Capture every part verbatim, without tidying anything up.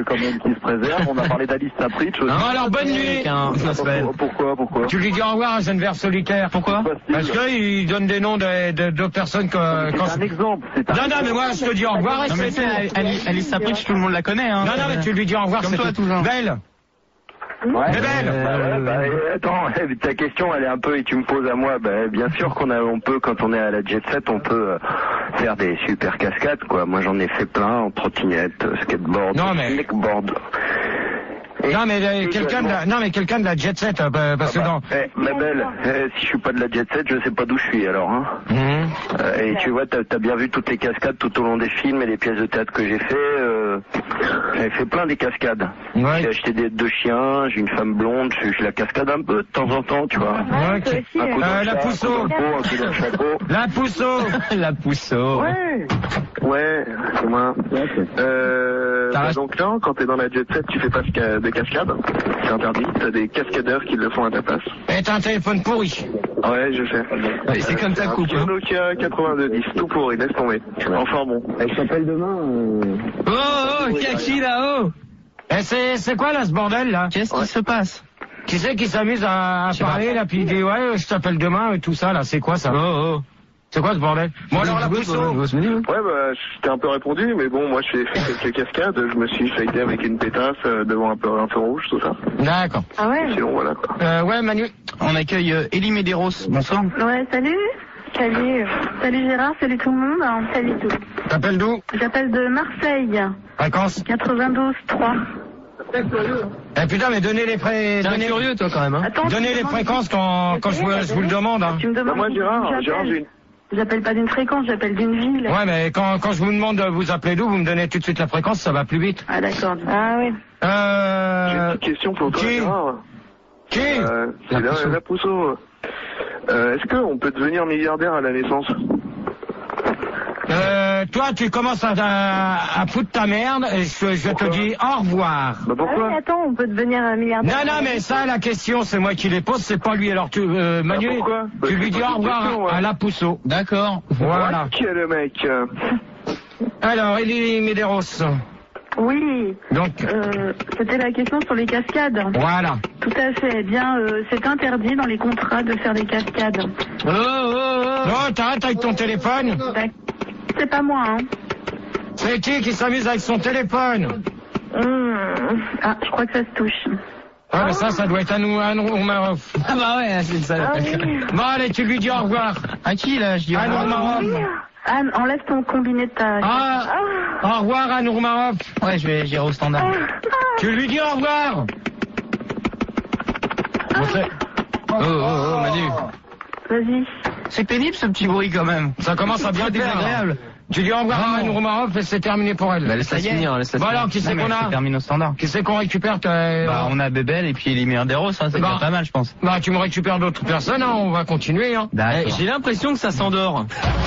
quand même qui se préserve. On a parlé d'Alice Sapritch aussi. Non, alors bonne nuit. Pourquoi, pourquoi, pourquoi Tu lui dis au revoir à Geneviève Solitaire. Pourquoi? Parce qu'il donne des noms de, de, de personnes que... C'est un exemple. C'est un non, non, mais moi je te dis au revoir. Non, mais c'est Alice Sapritch, tout le monde la connaît. Hein. Non, non, mais tu lui dis au revoir. Comme toi, toujours. Belle. Ouais, Belle. Euh, bah, bah, attends, ta question elle est un peu et tu me poses à moi. Bah, bien sûr qu'on a, on peut quand on est à la jet set, on peut euh, faire des super cascades quoi. Moi j'en ai fait plein en trottinette, skateboard, non, mais... snackboard. Et non mais euh, quelqu'un de la, non mais quelqu'un de la jet set euh, parce que ah bah, dans eh, ma belle, eh, si je suis pas de la jet set, je sais pas d'où je suis alors hein. Mmh. Euh, et tu vois, t'as as bien vu toutes les cascades tout au long des films et les pièces de théâtre que j'ai fait. Euh, J'avais fait plein des cascades. Ouais. J'ai acheté des deux chiens, j'ai une femme blonde, je, je la cascade un peu de temps en temps, tu vois. Ouais, okay. Un coup dans euh, le la chat, pousseau. un coup dans le pot, un coup dans le chapeau. La pousseau. La pousseau. Ouais. Ouais, c'est moi. Euh, bah donc là, quand t'es dans la jet set, tu fais pas de cascades. C'est interdit. T'as des cascadeurs qui le font à ta place. Et t'as un téléphone pourri. Ouais, je sais. Ouais, c'est comme ta coupe. Un Nokia quatre-vingt-deux dix, tout pourri, laisse tomber. Enfin bon. Elle s'appelle demain. Euh... Oh, oh, qui a qui là-haut? Et c'est, c'est quoi là ce bordel là? Qu'est-ce qui ouais. se passe? Qui c'est qui s'amuse à, à parler là, puis il dit ouais, je t'appelle demain et tout ça là, c'est quoi ça? Oh, oh. C'est quoi ce bordel? Bon alors la pousseau. Ouais bah je t'ai un peu répondu, mais bon moi j'ai fait quelques cascades, je me suis fighté avec une pétasse euh, devant un peu un feu rouge, tout ça. D'accord. Ah ouais? Sinon voilà quoi. Euh, ouais Manu. On accueille euh, Elie Medeiros, bonsoir. Ouais, salut. Salut. Salut Gérard, salut tout le monde. Alors, salut tout. T'appelles d'où? J'appelle de Marseille. Fréquence? quatre-vingt-douze trois. Eh putain mais donnez les frais. T'es Donnez... curieux toi quand même hein. Attends, Donnez les fréquences quand, quand je, vous, je vous le demande. Hein. Tu me demandes Bah, moi Gérard, Gérard j'ai une... J'appelle pas d'une fréquence, j'appelle d'une ville. Ouais mais quand, quand je vous demande de vous appeler d'où, vous me donnez tout de suite la fréquence, ça va plus vite. Ah d'accord. Ah oui. Euh... J'ai une petite question pour toi Qui? Gérard. Qui? Euh, c'est la, la Pousseau. Euh, Est-ce qu'on peut devenir milliardaire à la naissance? Euh, toi, tu commences à, à, à foutre ta merde et je, je te dis au revoir. Bah pourquoi? Ah oui, attends, on peut devenir un milliardaire. Non, non, mais ça, la question, c'est moi qui les pose, c'est pas lui. Alors, tu, euh, Manu, bah pourquoi? Bah, tu lui dis au revoir question, à, ouais. à la Pousseau. D'accord. Voilà. Qui est le mec? Alors, Elie Medeiros. Oui. Donc, Euh, c'était la question sur les cascades. voilà. Tout à fait. Eh bien, euh, c'est interdit dans les contrats de faire des cascades. Oh, oh, oh. Non, t'arrêtes avec ton téléphone. D'ac- C'est pas moi, hein. C'est qui qui s'amuse avec son téléphone? Hum. Ah, je crois que ça se touche. Ah, mais ça, ça doit être à nous, à nous, Maroc. Ah bah ouais, c'est ça. Ah oui. Bon, allez, tu lui dis au revoir. À qui là? Je dis au À revoir. Nour Maroc. Anne, enlève ton combiné de ta... Ah, au revoir à Nour Maroc. Ouais, je vais j'irai au standard. Tu lui dis au revoir. Bon, c'est- Oh, oh, oh, Manu. Vas-y. C'est pénible ce petit bruit quand même. Ça commence à bien C'est te faire. désagréable. Tu dis au revoir à Nour Maroc et c'est terminé pour elle. Bah, laisse-la Ça y est. finir, laisse-la Bon finir. alors, qui c'est Non, qu'on mais a? ça termine au standard. Qui c'est qu'on récupère ta- Bah, on a Bébel et puis Elie Medeiros, hein, c'est Bah. déjà pas mal, je pense. Bah, tu me récupères d'autres personnes, hein, on va continuer. Hein. D'accord. Eh, j'ai l'impression que ça s'endort.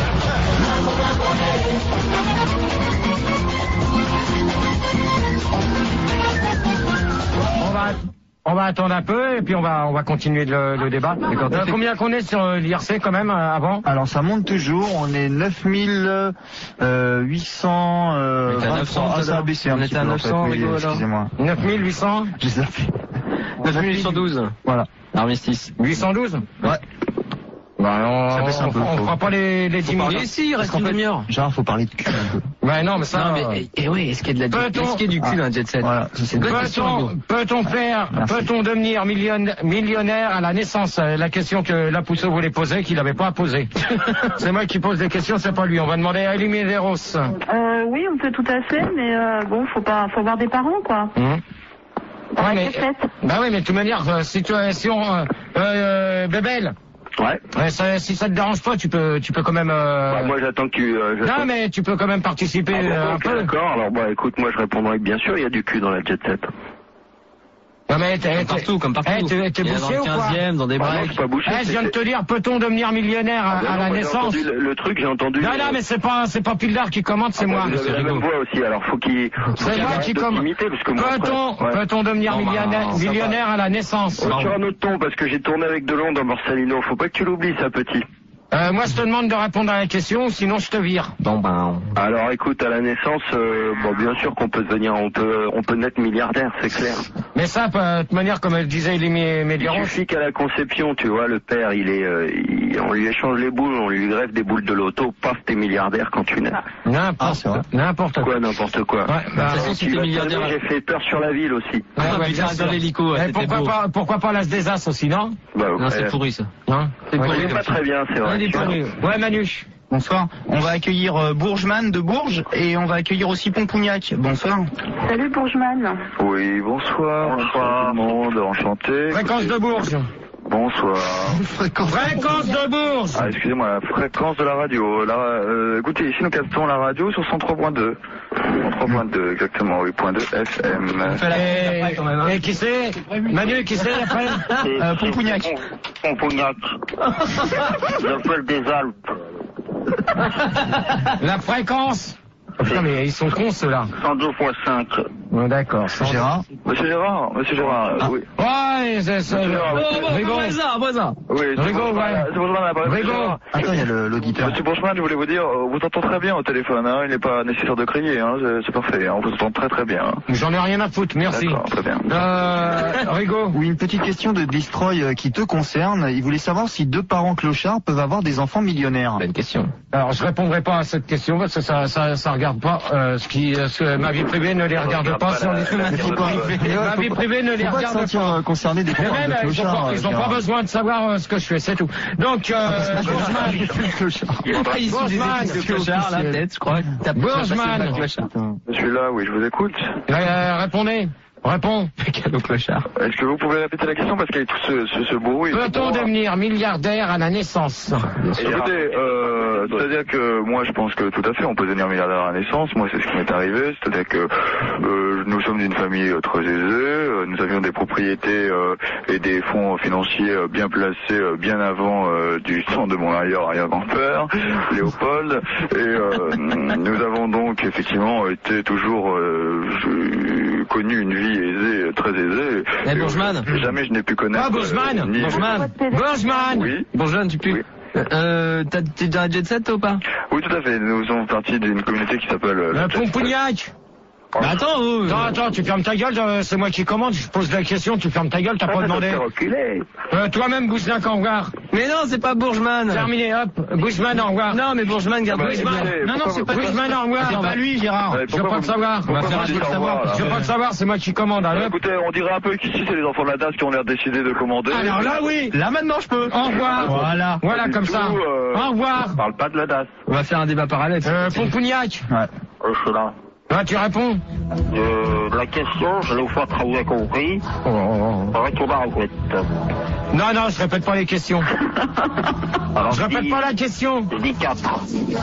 On va, on va attendre un peu et puis on va, on va continuer le, le débat. Euh, combien qu'on est sur euh, l'I R C quand même euh, avant? Alors ça monte toujours, on est neuf mille huit cents... Euh, On était à neuf cents ah, tout à ça a l'heure. baissé un On petit était à peu, en neuf fait, cents, oui, Rigo, alors. excusez-moi. neuf mille huit cents? Je les ai fait. neuf mille huit cent douze. Voilà. Armistice. huit cent douze? Ouais. Bah, on, Ça baisse un on, peu, on faut- fera pas les, les dix Mais minutes. si, il reste Parce une qu'en fait, demi-heure. Genre, faut parler de cul un peu. Ouais, non, mais ça. Non, euh, mais, eh, eh oui, est-ce qu'il y a de la, Peut-on- est-ce qu'il y a du cul dans un jet set? Voilà, ça, c'est une bonne question, Peut-on, Hugo. peut-on faire, Merci. peut-on devenir millionnaire, millionnaire à la naissance? Euh, La question que la Pousseau voulait poser, qu'il n'avait pas à poser. C'est moi qui pose des questions, c'est pas lui. On va demander à Elie Medeiros. Euh, oui, on peut tout à fait, mais euh, bon, faut pas, faut avoir des parents, quoi. Hum. Dans Ouais, la mais, cassette. bah oui, mais de toute manière, euh, si tu, si on, euh, euh, Bébel, Ouais. ouais, ça, si ça te dérange pas, tu peux, tu peux quand même. Euh... Bah, moi j'attends que tu... Euh, j'attends- non, mais tu peux quand même participer Ah, bon, euh, un ok, peu. d'accord, alors bah écoute, moi je répondrai que bien sûr il y a du cul dans la jet set. Non, mais t'es, Comme t'es- partout, comme partout. Eh, t'es, t'es Il y a bouché dans ou le quoi? quinzième, dans des Bah, non, breaks. je suis pas bouché. Eh, je viens de c'est- te dire, peut-on devenir millionnaire à, Ah, bah à non, la moi, j'ai naissance? entendu le, le truc, j'ai entendu... Non, non, mais c'est pas, c'est pas Pildar qui commente, c'est Ah, moi. bah, vous avez la même voix aussi, alors faut qu'il... faut C'est qu'il moi arrête qui de commente. t'imiter, parce que moi, Peut-on, après- ouais. peut-on devenir Bon, bah, millionnaire, ça va. millionnaire à la naissance? Oh, sur un autre ton, parce que j'ai tourné avec Delon dans Borsalino, faut pas que tu l'oublies ça, petit. Euh, moi, je te demande de répondre à la question, sinon je te vire. Bon, ben. Alors écoute, à la naissance, euh, bon, bien sûr qu'on peut devenir, on peut, on peut naître milliardaire, c'est clair. Mais ça, de toute manière, comme elle disait Elie Il Médéron, suffit qu'à la conception, tu vois, le père, il est, euh, il- on lui échange les boules, on lui greffe des boules de loto, paf, t'es milliardaire quand tu nais. Ah, n'importe c'est vrai. n'importe quoi. Quoi, n'importe quoi. Ouais, bah, De toute façon, si Tu t'es vas milliardaire. te dire, j'ai fait peur sur la ville aussi. ouais, Ah, ouais, putain, bien sûr. dans l'hélico, ouais, Eh, c'était pourquoi beau. pas, pourquoi pas l'As des As aussi, non? Bah, Non, ouais. c'est pourri ça. Hein C'est Ouais, pourri Il est comme pas ça. très bien, c'est vrai. il est pourri. Ouais, Manu. Bonsoir. On va accueillir euh, Bourgeman de Bourges et on va accueillir aussi Pompougnac. Bonsoir. Salut Bourgeman. Oui, bonsoir. Bonsoir tout le monde, enchanté. Fréquence de Bourges. Bonsoir. Fréquence de Bourges. Ah, excusez-moi, la fréquence de la radio. La, euh, écoutez, ici nous captons la radio sur cent trois point deux. cent trois point deux, exactement, oui, point deux F M. On fait la Et, après quand même. Hein. et qui c'est? Manu, qui c'est après? Euh, Pompougnac. Pompougnac. J'appelle des Alpes. La fréquence. Oh, putain, mais ils sont cons ceux-là. cent deux point cinq. Bon, d'accord. Gérard. Monsieur Gérard, Monsieur Gérard, Ah. oui. Ouais, c'est ça. Rigaud. Oui, Rigaud, ouais. c'est Bourgeman à l'appareil. Monsieur Rigaud. Gérard. Attends, il y a le- l'auditeur. Monsieur Bourgeman, je voulais vous dire, euh, vous entend très bien au téléphone, hein, il n'est pas nécessaire de crier, hein, c'est- c'est parfait, hein, on vous entend très très bien. Hein. J'en ai rien à foutre, merci. D'accord, très bien. Euh, Rigaud. Oui, une petite question de Destroy euh, qui te concerne. Il voulait savoir si deux parents clochards peuvent avoir des enfants millionnaires. Bonne question. Alors, je répondrai pas à cette question parce que ça, ça, ça regarde pas, euh, ce qui, euh, ce que ma vie privée ne les regarde pas sur les Mais faut pas, Ma vie privée ne les faut pas te regarde sentir pas. euh, concerné des Mais parents même, de ils ont clochards. pas, ils ont Gérard. pas besoin de savoir euh, ce que je fais, c'est tout. Donc, euh, Bourgeman. Clochard. Il est pas issu des Bourgeman. équipes de clochards, là, peut-être, je crois. T'as- Bourgeman. t'as passé le bac clochard. Je suis là, oui, je vous écoute. Euh, répondez. Réponds. Cadeau clochard. Est-ce que vous pouvez répéter la question parce qu'il y a tout ce, ce, ce bruit. Peut-on devenir milliardaire à la naissance? Écoutez, euh, c'est-à-dire que moi je pense que tout à fait on peut devenir milliardaire à la naissance, moi c'est ce qui m'est arrivé, c'est-à-dire que euh, nous sommes d'une famille euh, très aisée, euh, nous avions des propriétés euh, et des fonds financiers euh, bien placés euh, bien avant euh, du temps de mon arrière-arrière-grand-père, Léopold, et euh, nous avons donc effectivement été toujours euh, je- connu une vie aisée, très aisée. Eh, Et, Bourgeman. euh, Jamais je n'ai pu connaître... Ah, Bourgeman. euh, ni- Bourgeman. Bourgeman. Oui. Bourgeman, tu pues. Oui. Euh, t'as- t'es dans la jet set, toi, ou pas? Oui, tout à fait. Nous faisons partie d'une communauté qui s'appelle... euh, Le la- Pompougnac. Bah, attends, oh, Attends, attends, tu fermes ta gueule, euh, c'est moi qui commande, je pose la question, tu fermes ta gueule, t'as Ah, pas ça demandé. te fait reculer. Euh, toi-même, Bousselin, au revoir. Mais non, c'est pas Bourgeman. Terminé, hop. Bousselman, au revoir. Non, mais Bourgeman, garde Ah bah, Bousselman. écoutez, Non, non, pourquoi c'est vous- pas Bousselman, au revoir. C'est pas lui, Gérard. Ouais, Je veux pourquoi pas le vous- savoir. pourquoi On va faire vous un dites truc au savoir, revoir, Je veux là pas le savoir, c'est moi qui commande, Bah, allez. écoutez, on dirait un peu qu'ici c'est les enfants de la D A S qui ont l'air décidé de commander. Alors là, oui. Là, maintenant, je peux. Au revoir. Voilà. Voilà, Pas du comme tout, ça. euh, Au revoir. On parle pas de la D A S. On va faire un débat parallèle. Euh, Pompougnac. Ouais. Je suis là. Ah, tu réponds. Euh, la question, je l'ai fois très bien compris. Oh, oh, oh. Retourne en fait. Non, non, je répète pas les questions. Alors, Je répète pas la question. Je dis quatre.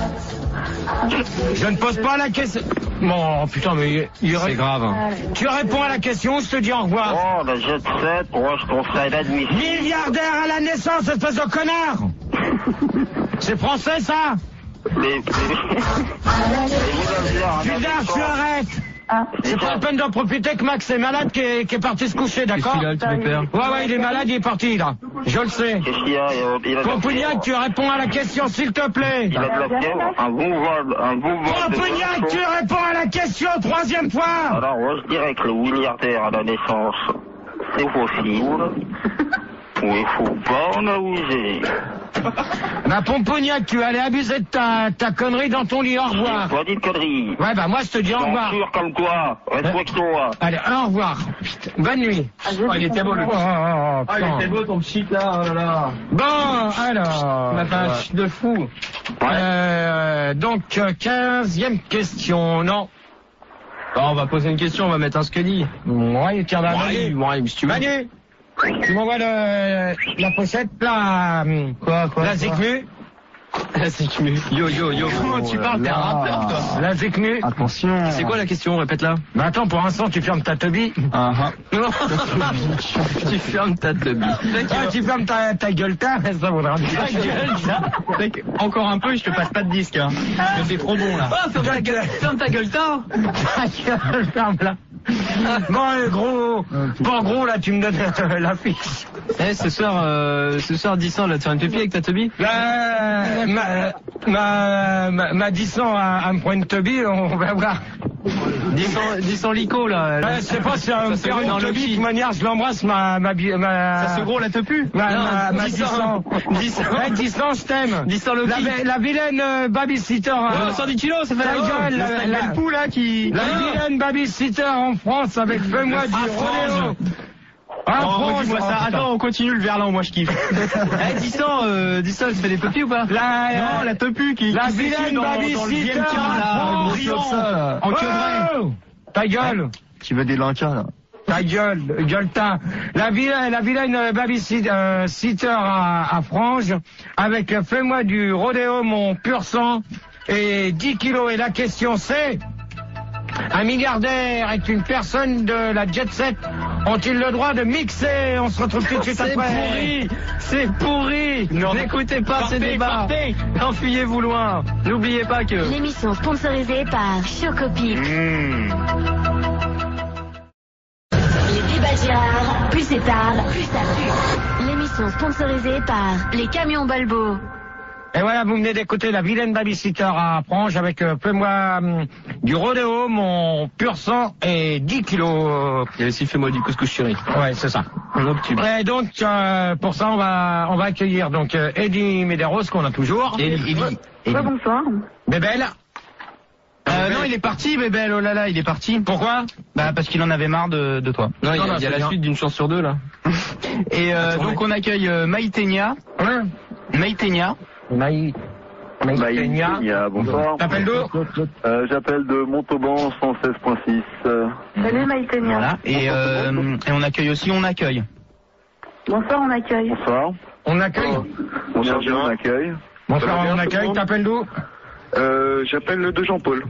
Je ne pose pas la question. Bon, putain, mais il C'est grave. Tu réponds à la question, je te dis au revoir. Oh, la jet set, moi je conseille l'admission. Milliardaire à la naissance, espèce de connard. C'est français, ça. Les... les... Putain, tu arrêtes. C'est pas la peine d'en profiter que Max est malade qui est, qui est parti se coucher, d'accord? Qu'est-ce qu'il a, le petit pépère? Ouais, ouais, il est malade, il est parti, là. Je le sais. Qu'est-ce qu'il y a? Il a de la Pompougnac, fièvre. tu réponds à la question, s'il te plaît. Il a de la fièvre, un bon vol, un bon vol. de Pompougnac, tu boisson. réponds à la question, troisième fois. Alors, moi je dirais que le milliardaire à la naissance, c'est possible. Mais il faut pas en abuser. Ma Pompougnac, tu allais abuser de ta, ta connerie dans ton lit, au revoir. Pas dit de conneries. Ouais, bah moi je te dis au revoir. Censure comme toi, respecte-toi. Allez, au revoir. Putain, bonne nuit. Oh, il était beau, le Oh, oh, oh, putain. beau, ton petit là, oh là là. Bon, alors. Il m'a fait un ch de fou. Euh, donc, euh, quinzième question, non. Bon, on va poser une question, on va mettre un Scully. Ouais, tiens, bah, Ouais, Manu. ouais, si tu veux. Manu, tu m'envoies le, la pochette, la, Quoi, quoi, la quoi Zikmu. La Zikmu. Yo, yo, yo, comment tu parles? T'es un rappeur, toi. La Zikmu. Attention. C'est quoi la question? Répète-la. Mais attends, pour l'instant, tu fermes ta teubie. Ah, ah. Tu fermes ta teubie. Ah, tu fermes ta, ta gueule, t'as, ça vaudra bien. Ta gueule, ça. Mec, encore un peu et je te passe pas de disque, hein. Je te fais trop bon, là. Oh, ferme ta gueule, ferme ta gueule, t'as. Ta gueule, ferme-la. Bon, euh, gros, bon, gros, là, tu me donnes euh, la fiche. Eh, ce soir, euh, ce soir, dix ans, là, tu fais une pipi avec ta Toby? Là, ma, ma, ma, ma dix ans à, à me prendre une Toby, on va voir. dix ans lico, là. Ouais, je sais pas si on me faire une dans le Toby, de qui. toute manière, je l'embrasse, ma, ma, bi- ma, Ça se gros, la te pue. ma, Non, ma, ma dix dix ans. dix ans. Ouais, dix ans, je t'aime. dix ans La, Loki. vi- la vilaine euh, babysitter. Euh, cent dix kilos, ça fait Ta la gueule, la, La, la, le pou, là, qui... la vilaine babysitter en France avec fais-moi du rodéo. Ah, Oh, France, redis-moi oh, ça. putain. Attends, on continue le verlan, moi je kiffe. Eh, dix ans, euh, dix ans, tu fais des pupilles ou pas? La, Non, la tepu qui... la qui s'écrit vilaine dans, dans le babysitter vieux tir, en là, France. brillant, ça, là. en queudré. Oh, ta gueule. Tu veux des lancas, là? Ta gueule, gueule ta. La vilaine, la vilaine euh, babysitter euh, sitter à, à Frange avec euh, fais-moi du rodéo mon pur sang et dix kilos. Et la question c'est, un milliardaire est une personne de la jet set. Ont-ils le droit de mixer? On se retrouve tout de suite C'est après. pourri, c'est pourri. N'écoutez pas ces débats. Enfuyez-vous loin. N'oubliez pas que... L'émission sponsorisée par Chocopip. Les débats Girard, plus c'est tard, plus ça pue. L'émission sponsorisée par les camions Balbo. Et voilà, vous venez d'écouter la vilaine babysitter à Frange avec euh, fais-moi hum, du rodéo, mon pur sang et dix kilos. Il y a aussi fais-moi du couscous chéri. Ouais, c'est ça. Un autre tube. Et donc, euh, pour ça, on va, on va accueillir donc euh, Eddie Medeiros, qu'on a toujours. Eli, Eli. Ouais, bonsoir. Bébel. Euh, non, il est parti, Bébel, oh là là, il est parti. Pourquoi? Bah, parce qu'il en avait marre de, de toi. Non, il y Non, a, non, il y a c'est la bien. suite d'une chance sur deux, là. Et euh, Attends, donc on accueille euh, Maïtenia. Hein? Maïtenia. Maï... Maïtenia. Maïtenia, bonsoir. T'appelles d'où? Euh, J'appelle de Montauban cent seize point six. Euh, Salut Maïtenia. Voilà. Et, euh, et on accueille aussi, on accueille. Bonsoir, on accueille. bonsoir. On accueille. Bonsoir, on accueille. Bonsoir, Ça va bien, on tout le accueille. monde T'appelles d'où? Euh, J'appelle de Jean-Paul.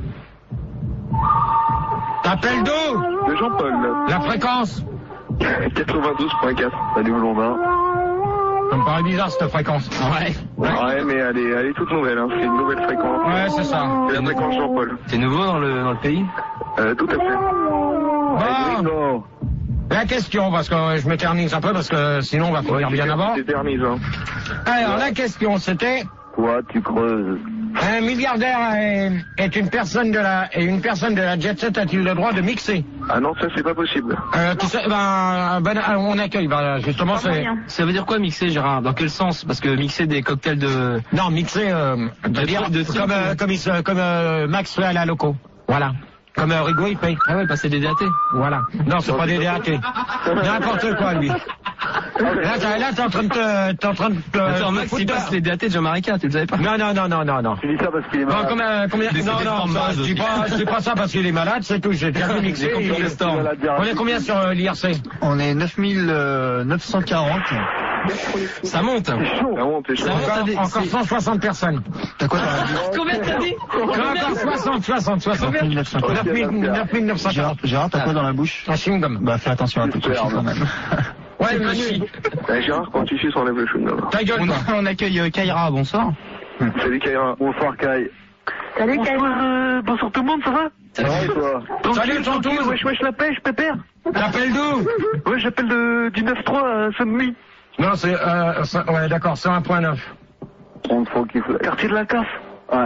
T'appelles d'où? De Jean-Paul. La fréquence. quatre-vingt-douze point quatre. Salut Blondin. Ça me paraît bizarre cette fréquence. Ouais. Ouais, mais elle est, elle est toute nouvelle, hein. C'est une nouvelle fréquence. Ouais, c'est ça. C'est la fréquence Jean-Paul. T'es nouveau dans le, dans le pays? Euh, tout à fait. Bon, Non. la question, parce que je m'éternise un peu, parce que sinon on va finir bien avant. T'éternises, hein. Alors, la question, c'était... Toi, tu creuses. Un milliardaire est, est une personne de la et une personne de la jet set a-t-il le droit de mixer? Ah non, ça c'est pas possible. Euh, tu sais, ben, ben, on accueille. Ben, justement, Pas c'est moyen. Ça veut dire quoi mixer, Gérard? Dans quel sens? Parce que mixer des cocktails de... non mixer, euh, De- dire de- comme euh, comme, il se- comme euh, Max fait à la loco. Voilà. Comme euh, Rigaud il paye. Ah ouais, passer des D A T. Voilà. Non, c'est pas des D A T. N'importe quoi lui. Là, t'es- là, t'es en train de te, t'es en train de te. Attends, te Max, foutre il de- passe les D A T de Jean-Marie tu le savais pas? Non, non, non, non, non, non. Tu dis ça parce qu'il est Non, malade. combien, combien, Des- non, des non, formes ça, base je dis aussi. pas, je dis pas ça parce qu'il est malade, c'est tout, j'ai déjà vu mixer. Des complots il- de Storm. On est combien sur euh, l'I R C? On est neuf mille neuf cent quarante. Ça monte. Ah bon, t'es chaud. Ça monte à Encore, des- encore c'est- cent soixante personnes. T'as quoi dans la bouche? Combien t'as dit? Encore soixante, soixante, soixante. neuf mille neuf cent quarante. neuf mille neuf cent Gérard, quarante. Gérard, t'as quoi dans la bouche? Un chewing-gum. Bah, fais attention à tout ça quand même. Ouais, Manu. Eh, Gérard, quand tu suces, enlève le chewing-gum. Ta gueule, On, toi. on accueille euh, Kaira, bonsoir. Salut Kaira. Bonsoir Kai. Salut Kaira. euh, bonsoir tout le monde, ça va? Ça va et toi? Salut, tonton. Wesh, wesh, la pêche, pépère. T'appelles d'où? Ouais, j'appelle de, du neuf trois à Saint-Denis. Non, c'est, euh, ça- ouais, d'accord, c'est un point neuf. trente fois qu'il faut. Quartier de la Casse. Ouais.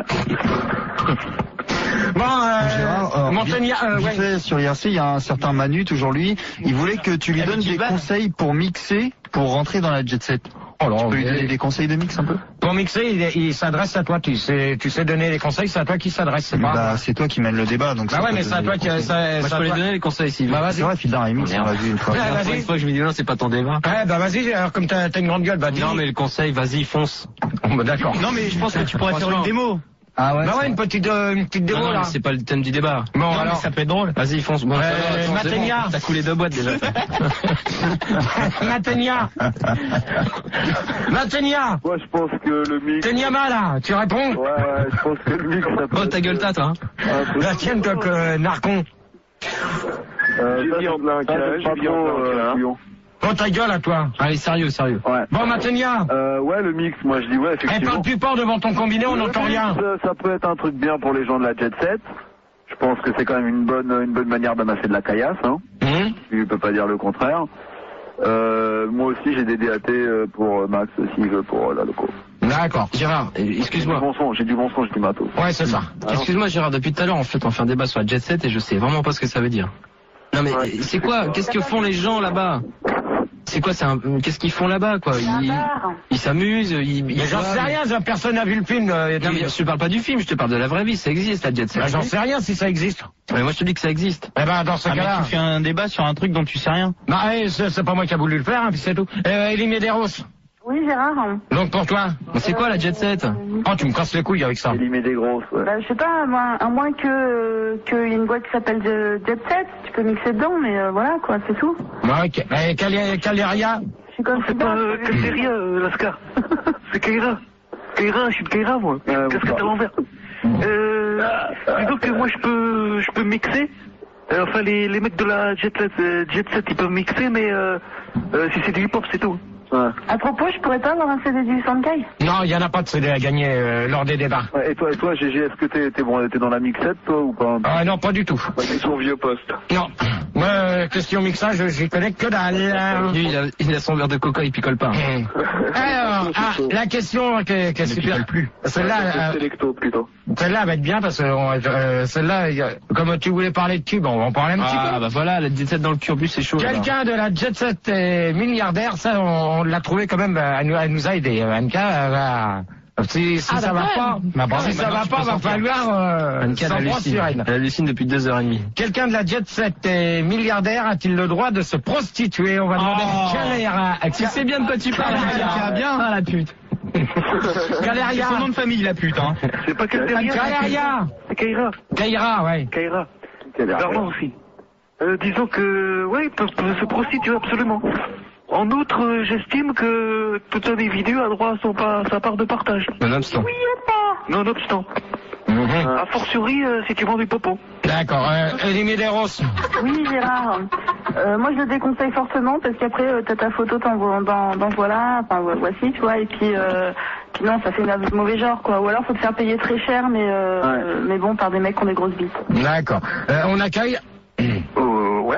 Bon, euh, Gérard, euh, Montagna, euh, vite ouais. fait, sur I R C, il y a un certain Manu, toujours lui. Il voulait que tu lui Avec donnes des Ivan. conseils pour mixer, pour rentrer dans la jet set. Oh là, Tu peux lui mais- donner des conseils de mix un peu? Pour mixer, il, il s'adresse à toi, tu sais, tu sais donner les conseils, c'est à toi qui s'adresse, c'est pas. Bah, c'est toi qui mène le débat, donc. Bah ouais, toi mais de c'est à donner toi des qui, conseils. ça, Moi, c'est je à peux lui toi. donner les conseils s'il veut. Bah, C'est vas-y. vrai, Fildar et mix, on l'a vu une fois. Ouais, La vas-y. première fois que je me dis non, c'est pas ton débat. Ouais, bah vas-y, alors comme t'as, t'as une grande gueule, bah dis. Non, mais le conseil, vas-y, fonce. Bon, bah, d'accord. Non, mais je pense que tu pourrais faire une démo. Ah ouais? Bah c'est ouais, une petite, euh, une petite Non, démo, non, là. mais c'est pas le thème du débat. Bon, Non, mais alors. ça peut être drôle. Vas-y, fonce. Bon, Euh, ça va, fonce, c'est Mategna. bon. T'as coulé deux boîtes déjà. Matenia. Matenia. Moi, je pense que le mix. Tenyama, là, tu réponds? Ouais, ouais, je pense que le mix, ça peut Oh, ta être, gueule, tâte, hein. un peu- La tienne, toi, que Narcon. Euh, ça, c'est plein cas, j'ai bien plein cas. Oh, ta gueule, à toi. Allez, sérieux, sérieux. Ouais. Bon, Matenia. Euh, ouais, le mix, moi je dis ouais, Eh, effectivement. parle plus fort devant ton combiné, on Le n'entend mix, rien. euh, Ça peut être un truc bien pour les gens de la jet set. Je pense que c'est quand même une bonne, une bonne manière d'amasser de la caillasse, hein. tu peux pas dire le contraire. Euh, moi aussi j'ai des D A T pour Max s'il veut pour la loco. D'accord. Gérard, excuse-moi. J'ai du bon son, j'ai du bon son, j'ai du matos. Ouais, c'est ça. Excuse-moi Gérard, depuis tout à l'heure en fait on fait un débat sur la Jet Set et je sais vraiment pas ce que ça veut dire. Non mais ouais. C'est quoi? Qu'est-ce que font les gens là-bas? C'est quoi, c'est un... Qu'est-ce qu'ils font là-bas, quoi? Ils ils s'amusent, ils... ils mais j'en sais rien, personne n'a vu le film. Euh, non, mais je te parle pas du film, je te parle de la vraie vie, ça existe, la Jet Set. Bah, j'en sais rien si ça existe. Mais moi je te dis que ça existe. Eh ben, dans ce ah, cas-là... Mais tu fais un débat sur un truc dont tu sais rien. Bah, hey, c'est pas moi qui a voulu le faire, hein, puis c'est tout. Euh, Elie Medeiros. Oui, Gérard. Donc pour toi, c'est quoi la Jet Set? Oh, tu me casses les couilles avec ça. Elie Medeiros, ouais. Bah, je sais pas, moi, à moins que qu'il y ait une boîte qui s'appelle Jet Set, tu peux mixer dedans, mais euh, voilà, quoi, c'est tout. Bah, ok. Et Caleria? Je suis comme c'est pas euh, Caleria, euh, Lascar. C'est Kaira. Kaira, je suis de Kaira, moi. Euh, Casquette à l'envers. Euh, disons que moi, je peux, je peux mixer. Euh, enfin, les, les mecs de la Jet Set, euh, Jet Set, ils peuvent mixer, mais euh, euh, si c'est du hip-hop, c'est tout. Ouais. À propos, je pourrais pas avoir un C D du Sankei? Non, il y en a pas de C D à gagner euh, lors des débats. Ouais, et toi, et toi, G G, est-ce que t'es, t'es, bon, t'es dans la mixette, toi, ou pas? Ah non, pas du tout. Ouais, c'est son vieux poste. Non. Moi, euh, question mixage, j'y connais que dalle. Lui, il a, il a son verre de coca, il picole pas. Mmh. Alors, ah, la question que, que super plus. Celle-là, euh, Selecto, plutôt. Celle-là va être bien parce que euh, celle-là, comme tu voulais parler de cube, on va en parler un petit ah, peu. Ah bah voilà, la Jet Set dans le curbus, c'est chaud. Quelqu'un de la Jet Set est milliardaire, ça, on, on l'a trouvé quand même. Elle nous, elle nous a aidé. Anka, va... si, si ah, ça va pas, bah, bah, si ça va pas, va falloir euh, s'en prendre sur elle. Elle hallucine depuis deux heures et demie. Quelqu'un de la Jet Set est milliardaire, a-t-il le droit de se prostituer? On va demander oh. Caleria. Tu sais bien de quoi tu parles, Caleria. Bien, ah, la pute. Caleria. C'est son nom de famille, la pute, hein. C'est pas Caleria. Caleria. C'est Kaira. Kaira, ouais. Kaira. Clairement aussi. Euh, disons que, ouais, peut, peut se prostituer absolument. En outre, euh, j'estime que tout individu a droit à son pa sa part de partage. Nonobstant. Oui, pas. Nonobstant. Mm-hmm. A fortiori, euh, si tu vends du popo. D'accord. Euh, Elie Medeiros. Oui, Gérard. Euh, moi, je le déconseille fortement parce qu'après, euh, t'as ta photo dans, dans, dans voilà, enfin voici, tu vois, et puis, euh, puis non, ça fait un mauvais genre, quoi. Ou alors, faut te faire payer très cher, mais euh, ouais. mais bon, par des mecs qui ont des grosses bites. D'accord. Euh, on accueille. Euh, ouais.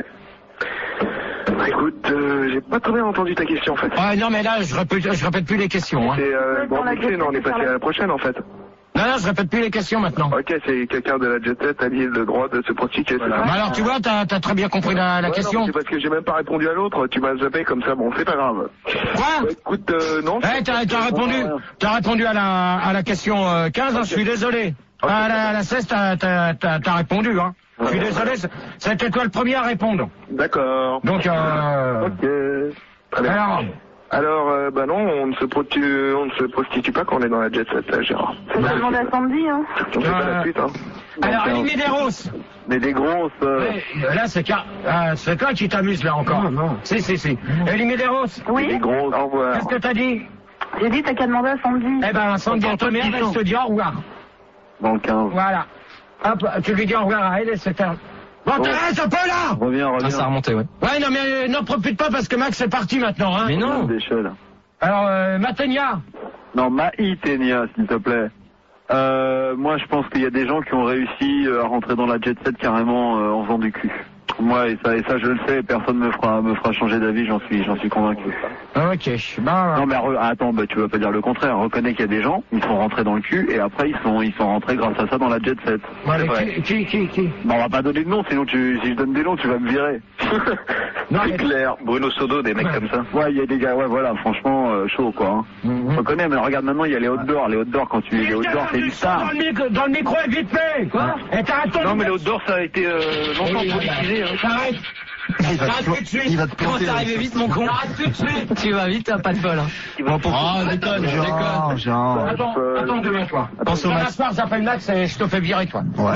Bah, écoute, euh, j'ai pas très bien entendu ta question en fait. Ah non mais là je répète, je répète plus les questions. Hein. C'est euh, bon, mixé, non, on est passé à la prochaine en fait. Non non, je répète plus les questions maintenant. Ok, c'est quelqu'un de la Jet Set a dit le droit de se prostituer. Voilà. Bah alors tu vois, t'as as très bien compris la, la ouais, question. Non, c'est parce que j'ai même pas répondu à l'autre. Tu m'as zappé comme ça. Bon, c'est pas grave. Quoi bah, écoute, euh, non. Eh, hey, t'as répondu, t'as répondu à la à la question euh, quinze. Okay. Hein, je suis désolé. Okay. À la, à la seize, t'as t'as répondu. Hein. Je suis désolé, c'était toi le premier à répondre. D'accord. Donc, euh... ok. Très bien. Alors, Alors euh, bah non, on ne se prostitue, on ne se prostitue pas quand on est dans la Jet Set, là, Gérard. Faut bah, demander à Sandy, hein. On fait euh... pas la suite, hein. Alors, Elie Medeiros. Mais des grosses... Euh... Ouais, là, c'est car... euh, c'est toi qui t'amuses, là, encore. Non, non. Si, si, si. Elie Medeiros. Oui. Des grosses, au revoir. Qu'est-ce que t'as dit? J'ai dit, t'as qu'à demander à Sandy. Eh ben, Sandy, elle te merde, elle te dit au revoir. Dans le quinze. Voilà. Hop, tu lui dis au revoir à elle et c'est un... Bon, oh. T'arrêtes un peu là! Reviens, reviens. Ah, ça a remonté, ouais. Ouais, non, mais euh, n'en profite pas parce que Max est parti maintenant, hein. Mais non. Alors, euh, Matenia. Non, Maïtenia, s'il te plaît. Euh, moi, je pense qu'il y a des gens qui ont réussi à rentrer dans la Jet Set carrément euh, en faisant du cul. Moi, et ça, et ça, je le sais, personne me fera, me fera changer d'avis, j'en suis, j'en suis convaincu. Ok. Bah, non, mais re, attends, bah, tu vas pas dire le contraire. Reconnais qu'il y a des gens, ils sont rentrés dans le cul, et après, ils sont, ils sont rentrés grâce à ça dans la Jet Set. Ouais, qui, qui, qui, qui Bon, on va pas donner de nom, sinon tu, si je donne des noms, tu vas me virer. Non, c'est clair. Bruno Sodo, des mecs ouais. comme ça. Ouais, il y a des gars, ouais, voilà, franchement, euh, chaud, quoi. Hein. Mm-hmm. Reconnais, mais regarde maintenant, il y a les outdoors. Les outdoors, quand tu, les outdoors, c'est une star. Dans le micro, dans le micro, vite fait. Quoi? Et t'arrêtes ton... Non, mais les outdoors, ça a été, euh, longtemps oui, politisé, hein. T'arrêtes. Il va, te, te il va te planter. Comment t'es arrivé vite, mon con? Arrête tout de suite. Tu vas vite, t'as pas de bol, hein. Bon, pour... Oh, déconne, déconne. Genre. Attends, attends, demain, toi. Pense au Max. Soir, j'appelle Max et je te fais virer, toi. Ouais.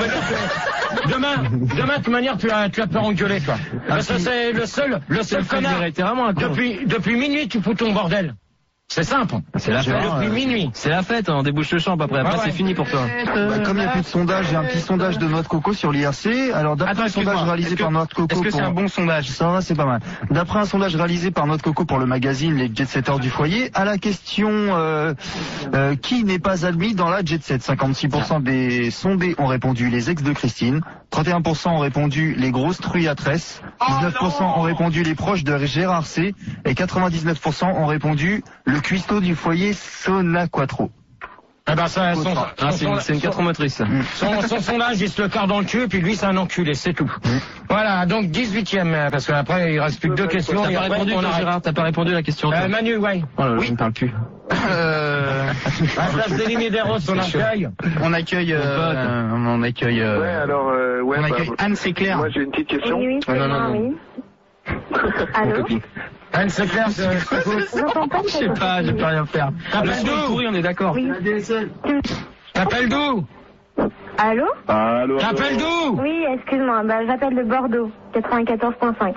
Demain, demain, de toute manière, tu vas, tu vas te faire engueuler, toi. Parce que c'est le seul, le seul connard. Depuis, depuis minuit, tu fous ton bordel. C'est simple. C'est la fête. Depuis minuit. C'est la fête, on débouche le champ après. Après, ah ouais. C'est fini pour toi. Bah, comme il n'y a plus de sondage, j'ai un petit sondage de Noix de Coco sur l'I R C. Alors, d'après un sondage réalisé par Noix de Coco. Est-ce que c'est pour... un bon sondage? Ça va, c'est pas mal. D'après un sondage réalisé par Noix de Coco pour le magazine Les Jet-Setters du foyer, à la question euh, euh, qui n'est pas admis dans la Jet Set, cinquante-six pour cent des sondés ont répondu les ex de Christine, trente et un pour cent ont répondu les grosses truies à tresse, dix-neuf pour cent ont répondu les proches de Gérard C et quatre-vingt-dix-neuf pour cent ont répondu le cuistot du foyer Sona Quattro. Eh ben ça, son, Ah, son, c'est une, c'est une quatre motrice. ça. son, son sondage, il se le cœur dans le cul, puis lui, c'est un enculé, c'est tout. Voilà, donc dix-huitième, parce qu'après, il reste plus que deux questions. T'as et pas après, répondu, on toi, arrête. Gérard, t'as pas répondu à la question. Euh, toi. Manu, ouais. Oh là là, Oui. je ne parle plus. Euh, À la place des Limideros, on accueille. on accueille, euh, on accueille, euh, Ouais, alors, euh, ouais, on bah, accueille Anne, c'est clair. moi j'ai une petite question. Oui, oui, c'est non, non, moi, non. oui. Allô? Anne, c'est clair, c'est... J'entends pas. Je sais pas, je peux rien faire. Le T'appelles son est d'où? pourri, on est d'accord. Oui. T'appelles d'où? Allô? Allô, T'appelles d'où? Oui, excuse-moi, bah, j'appelle de Bordeaux, quatre-vingt-quatorze virgule cinq.